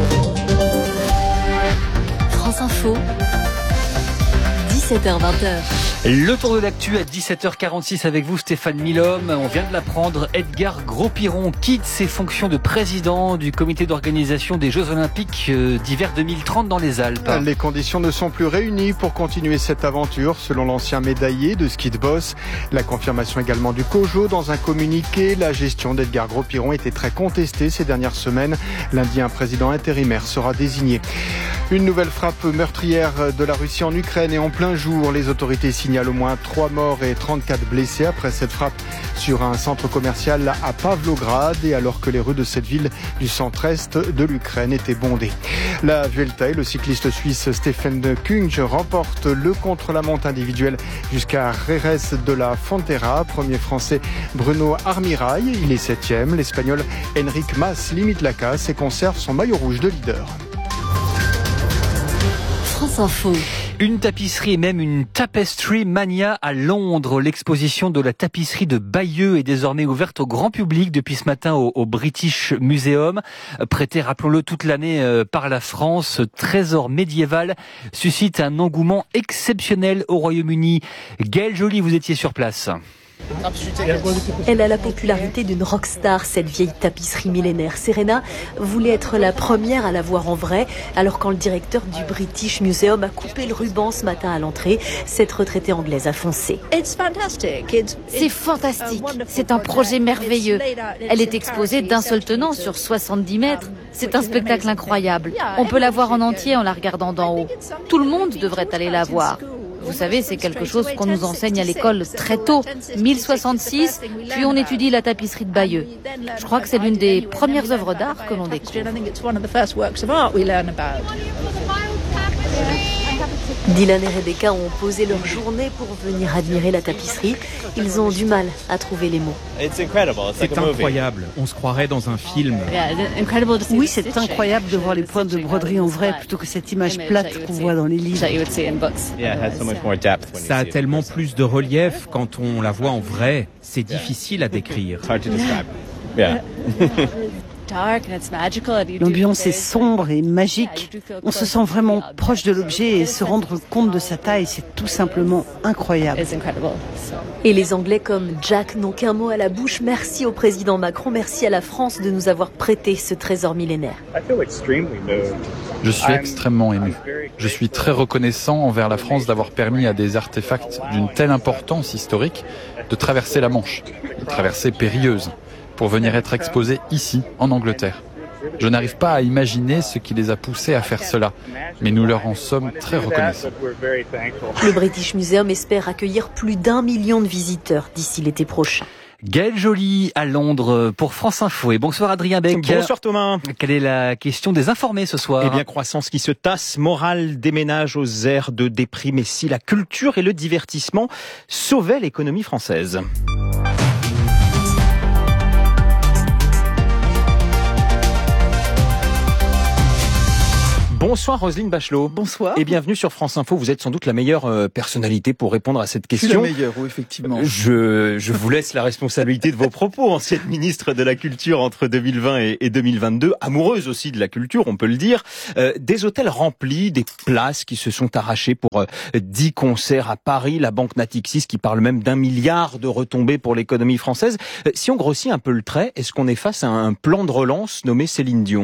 France Info. dix-sept heures vingt. Le tour de l'actu à dix-sept heures quarante-six avec vous, Stéphane Milhomme. On vient de l'apprendre, Edgar Gros-Piron quitte ses fonctions de président du comité d'organisation des Jeux Olympiques d'hiver deux mille trente dans les Alpes. Les conditions ne sont plus réunies pour continuer cette aventure, selon l'ancien médaillé de ski de boss. La confirmation également du COJO dans un communiqué. La gestion d'Edgar Gros-Piron était très contestée ces dernières semaines. Lundi, un président intérimaire sera désigné. Une nouvelle frappe meurtrière de la Russie en Ukraine et en plein jour. Les autorités signalent au moins trois morts et trente-quatre blessés après cette frappe sur un centre commercial à Pavlograd et alors que les rues de cette ville du centre-est de l'Ukraine étaient bondées. La Vuelta et le cycliste suisse Stefan Kung remporte le contre-la-montre individuel jusqu'à Jerez de la Frontera. Premier français Bruno Armirail, il est septième. L'Espagnol Enric Mas limite la casse et conserve son maillot rouge de leader. France Info. Une tapisserie et même une tapestry mania à Londres. L'exposition de la tapisserie de Bayeux est désormais ouverte au grand public depuis ce matin au, au British Museum. Prêté, rappelons-le, toute l'année par la France, ce trésor médiéval suscite un engouement exceptionnel au Royaume-Uni. Gaëlle Joly, vous étiez sur place. Elle a la popularité d'une rockstar, cette vieille tapisserie millénaire. Serena voulait être la première à la voir en vrai, alors quand le directeur du British Museum a coupé le ruban ce matin à l'entrée, cette retraitée anglaise a foncé. C'est fantastique, c'est un projet merveilleux. Elle est exposée d'un seul tenant sur soixante-dix mètres. C'est un spectacle incroyable. On peut la voir en entier en la regardant d'en haut. Tout le monde devrait aller la voir. Vous savez, c'est quelque chose qu'on nous enseigne à l'école très tôt, mille soixante-six, puis on étudie la tapisserie de Bayeux. Je crois que c'est l'une des premières œuvres d'art que l'on découvre. Dylan et Rebecca ont posé leur journée pour venir admirer la tapisserie. Ils ont du mal à trouver les mots. C'est incroyable, on se croirait dans un film. Oui, c'est incroyable de voir les points de broderie en vrai plutôt que cette image plate qu'on voit dans les livres. Ça a tellement plus de relief quand on la voit en vrai, c'est difficile à décrire. Yeah. L'ambiance est sombre et magique. On se sent vraiment proche de l'objet et se rendre compte de sa taille, c'est tout simplement incroyable. Et les Anglais comme Jack n'ont qu'un mot à la bouche. Merci au président Macron, merci à la France de nous avoir prêté ce trésor millénaire. Je suis extrêmement ému. Je suis très reconnaissant envers la France d'avoir permis à des artefacts d'une telle importance historique de traverser la Manche, de traverser périlleuse, pour venir être exposés ici, en Angleterre. Je n'arrive pas à imaginer ce qui les a poussés à faire cela, mais nous leur en sommes très reconnaissants. Le British Museum espère accueillir plus d'un million de visiteurs d'ici l'été prochain. Gaël Joly à Londres pour France Info. Et bonsoir Adrien Beck. Bonsoir Thomas. Quelle est la question des informés ce soir? Eh bien, croissance qui se tasse, morale des ménages aux airs de déprime. Et si la culture et le divertissement sauvaient l'économie française? Bonsoir Roselyne Bachelot. Bonsoir. Et bienvenue sur France Info. Vous êtes sans doute la meilleure euh, personnalité pour répondre à cette question. Je suis la meilleure, oui, effectivement. Je, je vous laisse la responsabilité de vos propos. Ancienne ministre de la Culture entre deux mille vingt et, et deux mille vingt-deux, amoureuse aussi de la culture, on peut le dire. Euh, des hôtels remplis, des places qui se sont arrachées pour euh, dix concerts à Paris. La banque Natixis qui parle même d'un milliard de retombées pour l'économie française. Euh, si on grossit un peu le trait, est-ce qu'on est face à un plan de relance nommé Céline Dion ?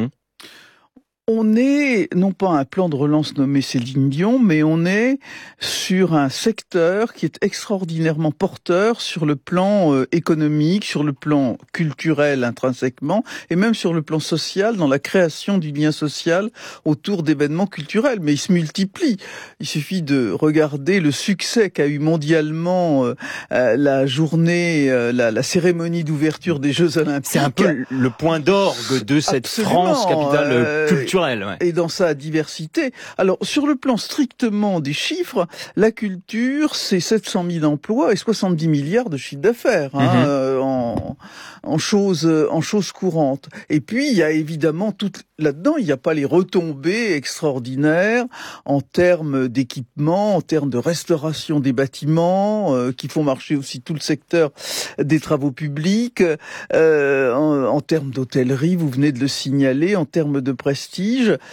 On est, non pas un plan de relance nommé Céline Dion, mais on est sur un secteur qui est extraordinairement porteur sur le plan euh, économique, sur le plan culturel intrinsèquement, et même sur le plan social, dans la création du lien social autour d'événements culturels. Mais ils se multiplient. Il suffit de regarder le succès qu'a eu mondialement euh, euh, la journée, euh, la, la cérémonie d'ouverture des Jeux Olympiques. C'est un peu le point d'orgue de cette Absolument, France capitale euh, culturelle. Ouais. Et dans sa diversité. Alors, sur le plan strictement des chiffres, la culture, c'est sept cent mille emplois et soixante-dix milliards de chiffre d'affaires, hein, mm-hmm. euh, en, en choses, en choses courantes. Et puis, il y a évidemment tout, là-dedans, il n'y a pas les retombées extraordinaires en termes d'équipement, en termes de restauration des bâtiments, euh, qui font marcher aussi tout le secteur des travaux publics, euh, en, en termes d'hôtellerie, vous venez de le signaler, en termes de prestige.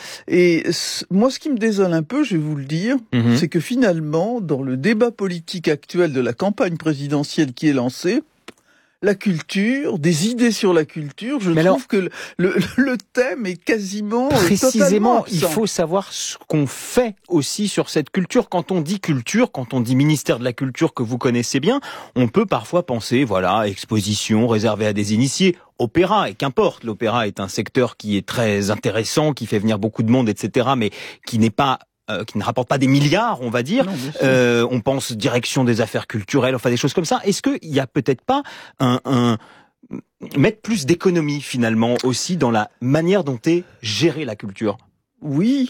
Et moi, ce qui me désole un peu, je vais vous le dire, mmh. c'est que finalement, dans le débat politique actuel de la campagne présidentielle qui est lancée, la culture, des idées sur la culture, je Mais trouve alors, que le, le, le thème est quasiment précisément, il faut savoir ce qu'on fait aussi sur cette culture. Quand on dit culture, quand on dit ministère de la Culture que vous connaissez bien, on peut parfois penser, voilà, exposition réservée à des initiés, opéra, et qu'importe, l'opéra est un secteur qui est très intéressant, qui fait venir beaucoup de monde, et cetera, mais qui n'est pas Euh, qui ne rapporte pas des milliards, on va dire. Non, euh, on pense direction des affaires culturelles, enfin des choses comme ça. Est-ce qu'il n'y a peut-être pas un, un mettre plus d'économie finalement aussi dans la manière dont est gérée la culture? Oui.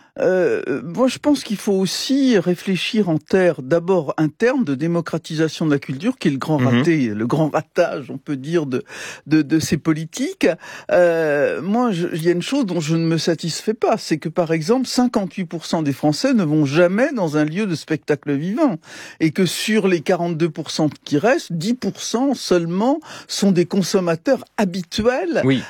Euh, moi, je pense qu'il faut aussi réfléchir en termes, d'abord, interne de démocratisation de la culture, qui est le grand raté, mmh. le grand ratage, on peut dire, de de, de ces politiques. Euh, moi, il y a une chose dont je ne me satisfais pas, c'est que, par exemple, cinquante-huit pour cent des Français ne vont jamais dans un lieu de spectacle vivant, et que sur les quarante-deux pour cent qui restent, dix pour cent seulement sont des consommateurs habituels oui.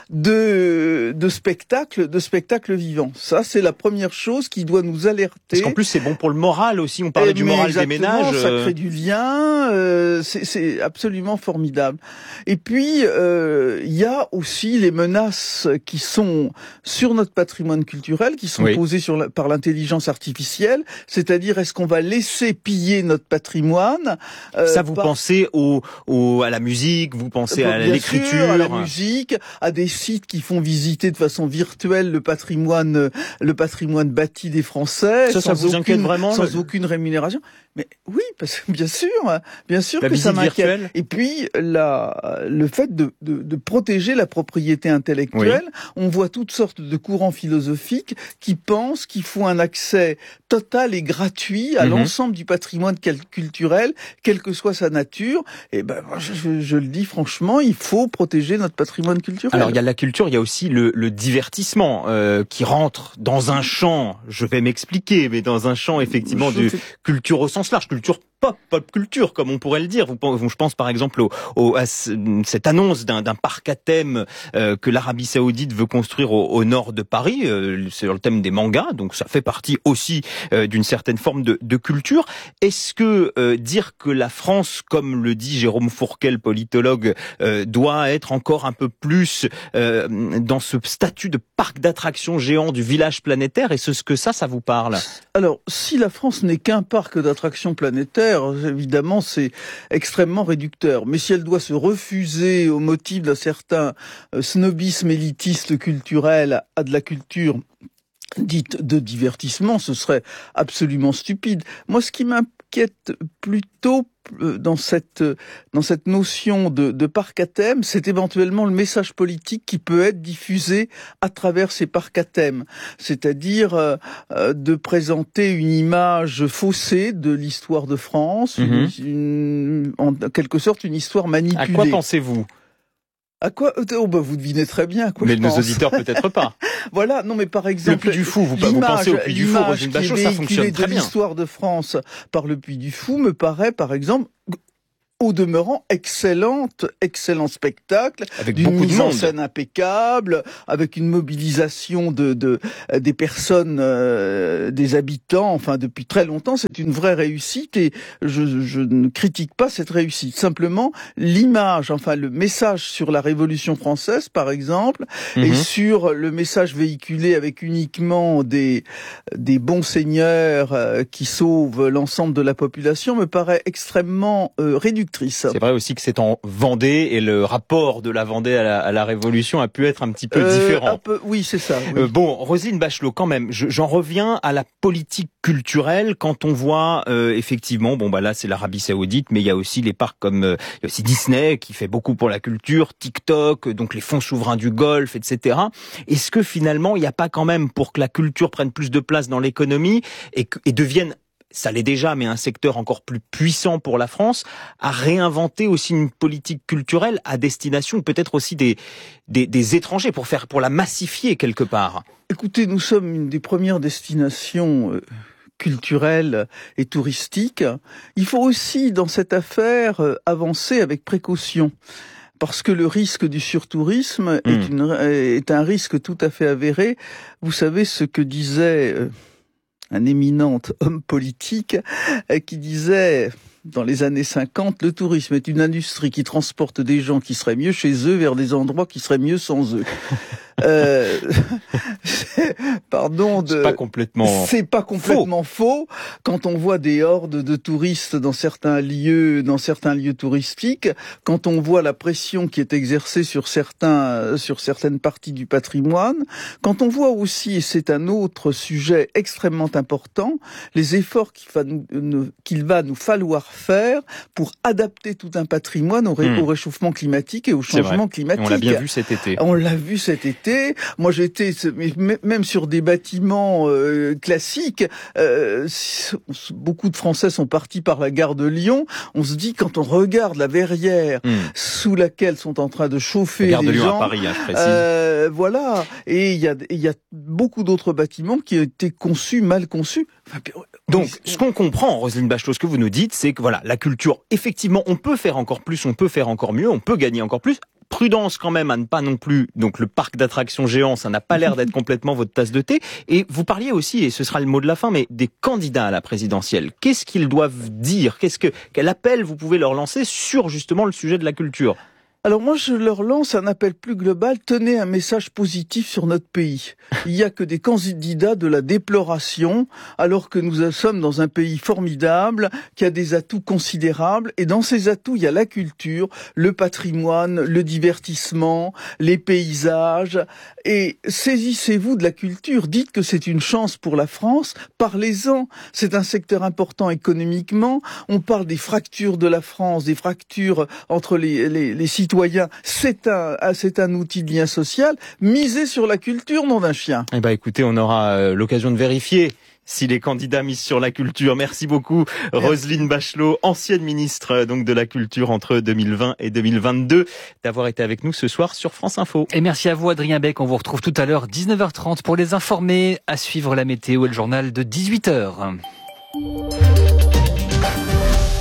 de de spectacles, de spectacles vivants. Ça, c'est la première chose qui doit nous alerter. Parce qu'en plus, c'est bon pour le moral aussi. On parlait et du moral des ménages. Ça crée du lien. Euh, c'est, c'est absolument formidable. Et puis, euh, il y a aussi les menaces qui sont sur notre patrimoine culturel, qui sont oui. posées sur la, par l'intelligence artificielle. C'est-à-dire, est-ce qu'on va laisser piller notre patrimoine euh, Ça, vous par... pensez au, au, à la musique, vous pensez bon, à l'écriture, sûr, à la musique, à des sites qui font visiter de façon virtuelle le patrimoine, le patrimoine bâti des Français, ça, ça sans vous aucune, inquiète vraiment, sans le... aucune rémunération. Mais oui, parce que bien sûr, bien sûr la que ça m'inquiète. Virtuelle. Et puis la, le fait de, de, de protéger la propriété intellectuelle, oui. on voit toutes sortes de courants philosophiques qui pensent qu'il faut un accès total et gratuit à mm-hmm. l'ensemble du patrimoine culturel, quelle que soit sa nature. Et ben, je, je le dis franchement, il faut protéger notre patrimoine culturel. Alors il y a la culture, il y a aussi le, le divertissement euh, qui rentre dans un champ. Je vais m'expliquer, mais dans un champ effectivement de culture au sens large, culture pop, pop culture, comme on pourrait le dire. Vous, je pense par exemple au, au, à cette annonce d'un, d'un parc à thème euh, que l'Arabie Saoudite veut construire au, au nord de Paris, euh, sur le thème des mangas, donc ça fait partie aussi euh, d'une certaine forme de, de culture. Est-ce que euh, dire que la France, comme le dit Jérôme Fourquet, politologue, euh, doit être encore un peu plus euh, dans ce statut de parc d'attractions géant du village planétaire, est-ce que ça, ça vous parle ? Alors, si la France n'est qu'un parc d'attractions planétaires, évidemment, c'est extrêmement réducteur. Mais si elle doit se refuser au motif d'un certain snobisme élitiste culturel à de la culture dite de divertissement, ce serait absolument stupide. Moi, ce qui m'inquiète plutôt dans cette dans cette notion de, de parc à thème, c'est éventuellement le message politique qui peut être diffusé à travers ces parcs à thème, c'est-à-dire euh, de présenter une image faussée de l'histoire de France, mm-hmm. une, une, en quelque sorte une histoire manipulée. À quoi pensez-vous ? À quoi oh bah vous devinez très bien à quoi mais je nos pense. auditeurs peut-être pas. Voilà, non mais par exemple le Puy du Fou, vous, vous pensez au Puy du Fou, Roselyne Bachelot, ça fonctionne très bien. L'histoire de France par le Puy du Fou me paraît par exemple au demeurant excellente, excellent spectacle, avec d'une beaucoup mise de en monde. scène impeccable, avec une mobilisation de, de des personnes, euh, des habitants, enfin depuis très longtemps, c'est une vraie réussite et je, je ne critique pas cette réussite. Simplement, l'image, enfin le message sur la Révolution française, par exemple, mm-hmm. et sur le message véhiculé avec uniquement des des bons seigneurs euh, qui sauvent l'ensemble de la population, me paraît extrêmement euh, réducteur. C'est vrai aussi que c'est en Vendée et le rapport de la Vendée à la, à la Révolution a pu être un petit peu euh, différent. Un peu, oui, c'est ça. Oui. Euh, bon, Roselyne Bachelot, quand même, je, j'en reviens à la politique culturelle quand on voit euh, effectivement, bon bah là c'est l'Arabie Saoudite, mais il y a aussi les parcs comme euh, il y a aussi Disney qui fait beaucoup pour la culture, TikTok, donc les fonds souverains du Golfe, et cetera. Est-ce que finalement il n'y a pas quand même pour que la culture prenne plus de place dans l'économie et, et devienne ça l'est déjà, mais un secteur encore plus puissant pour la France, à réinventer aussi une politique culturelle à destination peut-être aussi des, des, des étrangers, pour faire, pour la massifier quelque part. Écoutez, nous sommes une des premières destinations euh, culturelles et touristiques. Il faut aussi, dans cette affaire, euh, avancer avec précaution. Parce que le risque du surtourisme mmh. est, une, est un risque tout à fait avéré. Vous savez ce que disait euh, un éminent homme politique euh, qui disait dans les années cinquante, le tourisme est une industrie qui transporte des gens qui seraient mieux chez eux vers des endroits qui seraient mieux sans eux. euh, pardon de. C'est pas complètement. C'est pas complètement faux. faux. Quand on voit des hordes de touristes dans certains lieux, dans certains lieux touristiques, quand on voit la pression qui est exercée sur certains, sur certaines parties du patrimoine, quand on voit aussi, et c'est un autre sujet extrêmement important, les efforts qu'il va nous, qu'il va nous falloir faire pour adapter tout un patrimoine au, ré, mmh. au réchauffement climatique et au changement climatique. On l'a bien vu cet été. On l'a vu cet été. Moi, j'étais même sur des bâtiments euh, classiques. Euh, beaucoup de Français sont partis par la gare de Lyon. On se dit, quand on regarde la verrière mmh. sous laquelle sont en train de chauffer la gare les de Lyon gens, à Paris, hein, je précise. Euh, voilà. Et il y a, il y a beaucoup d'autres bâtiments qui ont été conçus, mal conçus. Enfin, donc, ce qu'on comprend, Roselyne Bachelot, ce que vous nous dites, c'est que voilà, la culture, effectivement, on peut faire encore plus, on peut faire encore mieux, on peut gagner encore plus. Prudence quand même à ne pas non plus, donc le parc d'attractions géant, ça n'a pas l'air d'être complètement votre tasse de thé. Et vous parliez aussi, et ce sera le mot de la fin, mais des candidats à la présidentielle. Qu'est-ce qu'ils doivent dire ? Qu'est-ce que, quel appel vous pouvez leur lancer sur justement le sujet de la culture ? Alors moi, je leur lance un appel plus global. Tenez un message positif sur notre pays. Il n'y a que des candidats de la déploration, alors que nous sommes dans un pays formidable, qui a des atouts considérables. Et dans ces atouts, il y a la culture, le patrimoine, le divertissement, les paysages. Et saisissez-vous de la culture. Dites que c'est une chance pour la France. Parlez-en. C'est un secteur important économiquement. On parle des fractures de la France, des fractures entre les, les, les citoyens. C'est un, c'est un outil de lien social. Misez sur la culture, nom d'un chien. Eh ben, écoutez, on aura euh, l'occasion de vérifier si les candidats misent sur la culture. Merci beaucoup, Merci. Roselyne Bachelot, ancienne ministre donc de la Culture entre deux mille vingt et deux mille vingt-deux, d'avoir été avec nous ce soir sur France Info. Et merci à vous, Adrien Beck. On vous retrouve tout à l'heure, dix-neuf heures trente, pour les informer. À suivre la météo et le journal de dix-huit heures.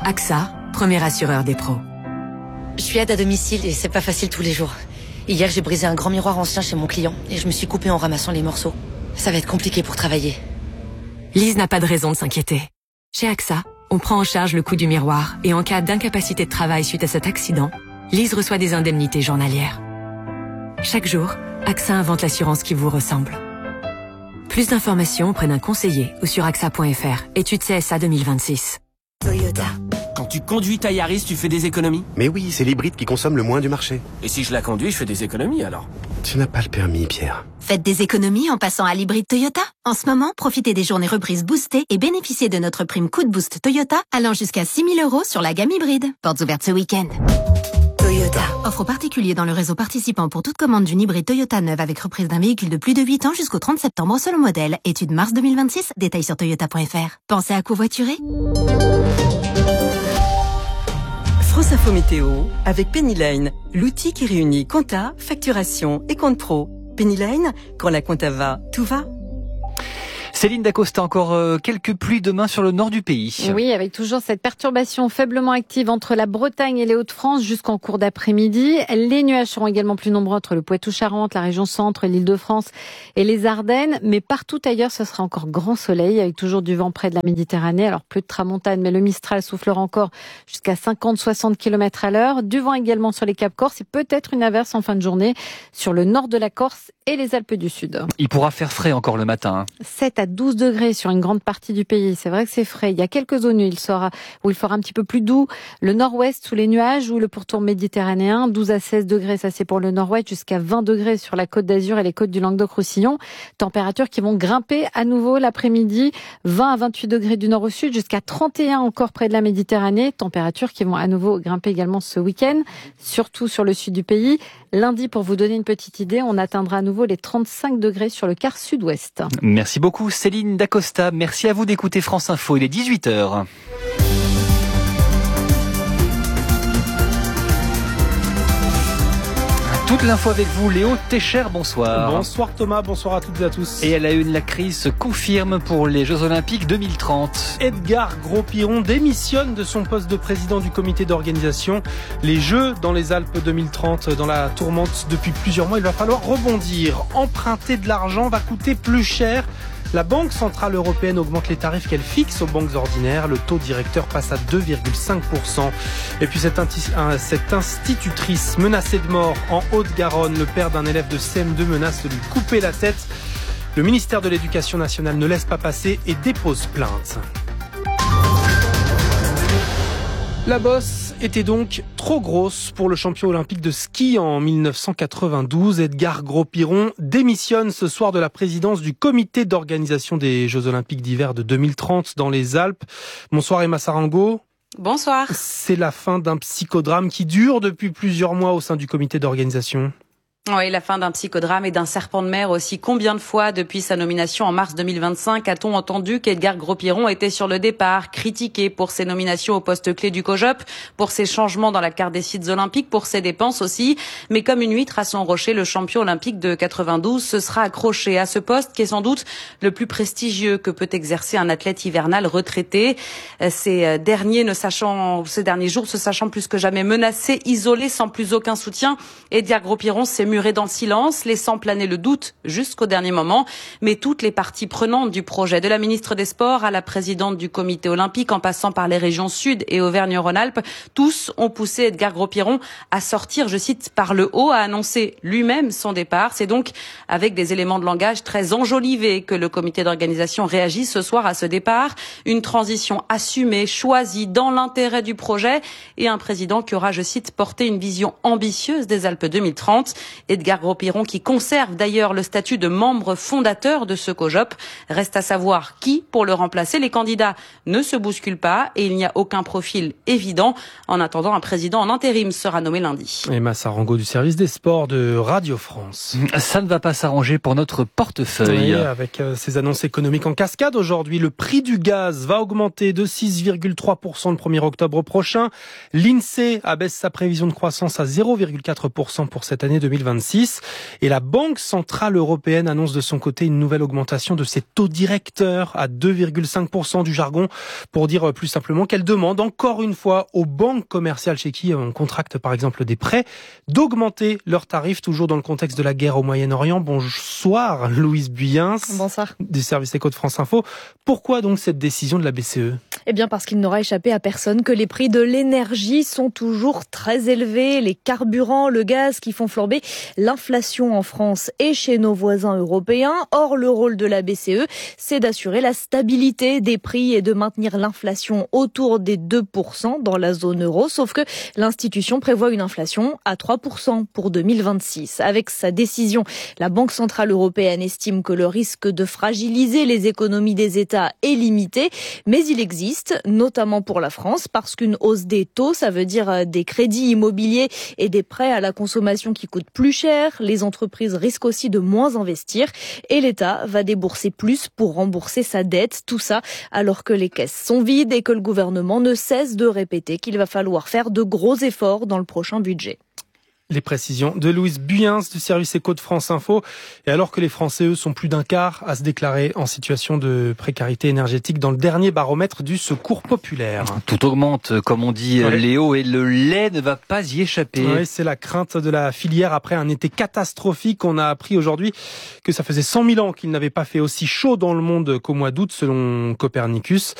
AXA, premier assureur des pros. Je suis aide à domicile et c'est pas facile tous les jours. Hier, j'ai brisé un grand miroir ancien chez mon client et je me suis coupée en ramassant les morceaux. Ça va être compliqué pour travailler. Lise n'a pas de raison de s'inquiéter. Chez AXA, on prend en charge le coût du miroir et en cas d'incapacité de travail suite à cet accident, Lise reçoit des indemnités journalières. Chaque jour, AXA invente l'assurance qui vous ressemble. Plus d'informations auprès d'un conseiller ou sur A X A point F R. Étude C S A deux mille vingt-six. Toyota. Quand tu conduis ta Yaris, tu fais des économies? Mais oui, c'est l'hybride qui consomme le moins du marché. Et si je la conduis, je fais des économies alors? Tu n'as pas le permis, Pierre. Faites des économies en passant à l'hybride Toyota. En ce moment, profitez des journées reprises boostées et bénéficiez de notre prime coup de boost Toyota allant jusqu'à six mille euros sur la gamme hybride. Portes ouvertes ce week-end. Toyota. Offre aux particuliers dans le réseau participant pour toute commande d'une hybride Toyota neuve avec reprise d'un véhicule de plus de huit ans jusqu'au trente septembre selon modèle. Étude mars deux mille vingt-six. Détails sur toyota point F R. Pensez à covoiturer? France Info Météo avec Pennyline, l'outil qui réunit compta, facturation et compte pro. Pennyline, quand la compta va, tout va. Céline Dacosta, encore euh, quelques pluies demain sur le nord du pays. Oui, avec toujours cette perturbation faiblement active entre la Bretagne et les Hauts-de-France jusqu'en cours d'après-midi. Les nuages seront également plus nombreux entre le Poitou-Charentes, la région centre, l'Île-de-France et les Ardennes. Mais partout ailleurs, ce sera encore grand soleil avec toujours du vent près de la Méditerranée. Alors plus de tramontane, mais le Mistral soufflera encore jusqu'à cinquante à soixante kilomètres à l'heure. Du vent également sur les Caps Corse et peut-être une averse en fin de journée sur le nord de la Corse et les Alpes du Sud. Il pourra faire frais encore le matin. sept à douze degrés sur une grande partie du pays. C'est vrai que c'est frais. Il y a quelques zones où il sera, où il fera un petit peu plus doux. Le nord-ouest sous les nuages ou le pourtour méditerranéen. douze à seize degrés, ça c'est pour le nord-ouest, jusqu'à vingt degrés sur la Côte d'Azur et les côtes du Languedoc-Roussillon. Températures qui vont grimper à nouveau l'après-midi. vingt à vingt-huit degrés du nord au sud, jusqu'à trente et un encore près de la Méditerranée. Températures qui vont à nouveau grimper également ce week-end, surtout sur le sud du pays. Lundi, pour vous donner une petite idée, on atteindra à nouveau les trente-cinq degrés sur le quart sud-ouest. Merci beaucoup Céline Dacosta. Merci à vous d'écouter France Info. Il est dix-huit heures. Toute l'info avec vous, Léo Técher, bonsoir. Bonsoir Thomas, bonsoir à toutes et à tous. Et à la une, la crise se confirme pour les Jeux Olympiques deux mille trente. Edgar Gros-Piron démissionne de son poste de président du comité d'organisation. Les Jeux dans les Alpes deux mille trente, dans la tourmente depuis plusieurs mois, il va falloir rebondir. Emprunter de l'argent va coûter plus cher. La Banque Centrale Européenne augmente les tarifs qu'elle fixe aux banques ordinaires. Le taux directeur passe à deux virgule cinq pour cent. Et puis cette, cette institutrice menacée de mort en Haute-Garonne, le père d'un élève de C M deux menace de lui couper la tête. Le ministère de l'Éducation nationale ne laisse pas passer et dépose plainte. La bosse était donc trop grosse pour le champion olympique de ski en mille neuf cent quatre-vingt-douze. Edgar Gros-Piron démissionne ce soir de la présidence du comité d'organisation des Jeux olympiques d'hiver de deux mille trente dans les Alpes. Bonsoir Emma Sarango. Bonsoir. C'est la fin d'un psychodrame qui dure depuis plusieurs mois au sein du comité d'organisation. Oui, la fin d'un psychodrame et d'un serpent de mer aussi. Combien de fois depuis sa nomination en mars deux mille vingt-cinq a-t-on entendu qu'Edgar Gros-Piron était sur le départ, critiqué pour ses nominations au poste clé du COJOP, pour ses changements dans la carte des sites olympiques, pour ses dépenses aussi. Mais comme une huître à son rocher, le champion olympique de quatre-vingt-douze se sera accroché à ce poste qui est sans doute le plus prestigieux que peut exercer un athlète hivernal retraité. Ces derniers ne sachant, ces derniers jours se sachant plus que jamais menacés, isolés, sans plus aucun soutien, Edgar Gros-Piron s'est muré dans le silence, laissant planer le doute jusqu'au dernier moment. Mais toutes les parties prenantes du projet, de la ministre des Sports à la présidente du comité olympique, en passant par les régions Sud et Auvergne-Rhône-Alpes, tous ont poussé Edgar Gros-Piron à sortir, je cite, par le haut, à annoncer lui-même son départ. C'est donc avec des éléments de langage très enjolivés que le comité d'organisation réagit ce soir à ce départ. Une transition assumée, choisie dans l'intérêt du projet et un président qui aura, je cite, porté une vision ambitieuse des Alpes deux mille trente. Edgar Gros-Piron qui conserve d'ailleurs le statut de membre fondateur de ce COJOP. Reste à savoir qui pour le remplacer. Les candidats ne se bousculent pas et il n'y a aucun profil évident. En attendant, un président en intérim sera nommé lundi. Emma Sarango du service des sports de Radio France. Ça ne va pas s'arranger pour notre portefeuille. Oui, avec euh, ces annonces économiques en cascade aujourd'hui, le prix du gaz va augmenter de six virgule trois pour cent le premier octobre prochain. L'INSEE abaisse sa prévision de croissance à zéro virgule quatre pour cent pour cette année deux mille vingt-deux. vingt-six. Et la Banque centrale européenne annonce de son côté une nouvelle augmentation de ses taux directeurs à deux virgule cinq pour cent, du jargon pour dire plus simplement qu'elle demande encore une fois aux banques commerciales chez qui on contracte par exemple des prêts d'augmenter leurs tarifs, toujours dans le contexte de la guerre au Moyen-Orient. Bonsoir Louise Buyens. Bonsoir. Du service éco de France Info. Pourquoi donc cette décision de la B C E ? Eh bien parce qu'il n'aura échappé à personne que les prix de l'énergie sont toujours très élevés, les carburants, le gaz qui font flamber l'inflation en France et chez nos voisins européens. Or, le rôle de la B C E, c'est d'assurer la stabilité des prix et de maintenir l'inflation autour des deux pour cent dans la zone euro, sauf que l'institution prévoit une inflation à trois pour cent pour deux mille vingt-six. Avec sa décision, la Banque centrale européenne estime que le risque de fragiliser les économies des États est limité, mais il existe, notamment pour la France, parce qu'une hausse des taux, ça veut dire des crédits immobiliers et des prêts à la consommation qui coûtent plus cher. Les entreprises risquent aussi de moins investir et l'État va débourser plus pour rembourser sa dette. Tout ça alors que les caisses sont vides et que le gouvernement ne cesse de répéter qu'il va falloir faire de gros efforts dans le prochain budget. Les précisions de Louise Buyens du service éco de France Info. Et alors que les Français, eux, sont plus d'un quart à se déclarer en situation de précarité énergétique dans le dernier baromètre du Secours populaire. Tout augmente, comme on dit, ouais. Léo, et le lait ne va pas y échapper. Oui, c'est la crainte de la filière après un été catastrophique. On a appris aujourd'hui que ça faisait cent mille ans qu'il n'avait pas fait aussi chaud dans le monde qu'au mois d'août, selon Copernicus.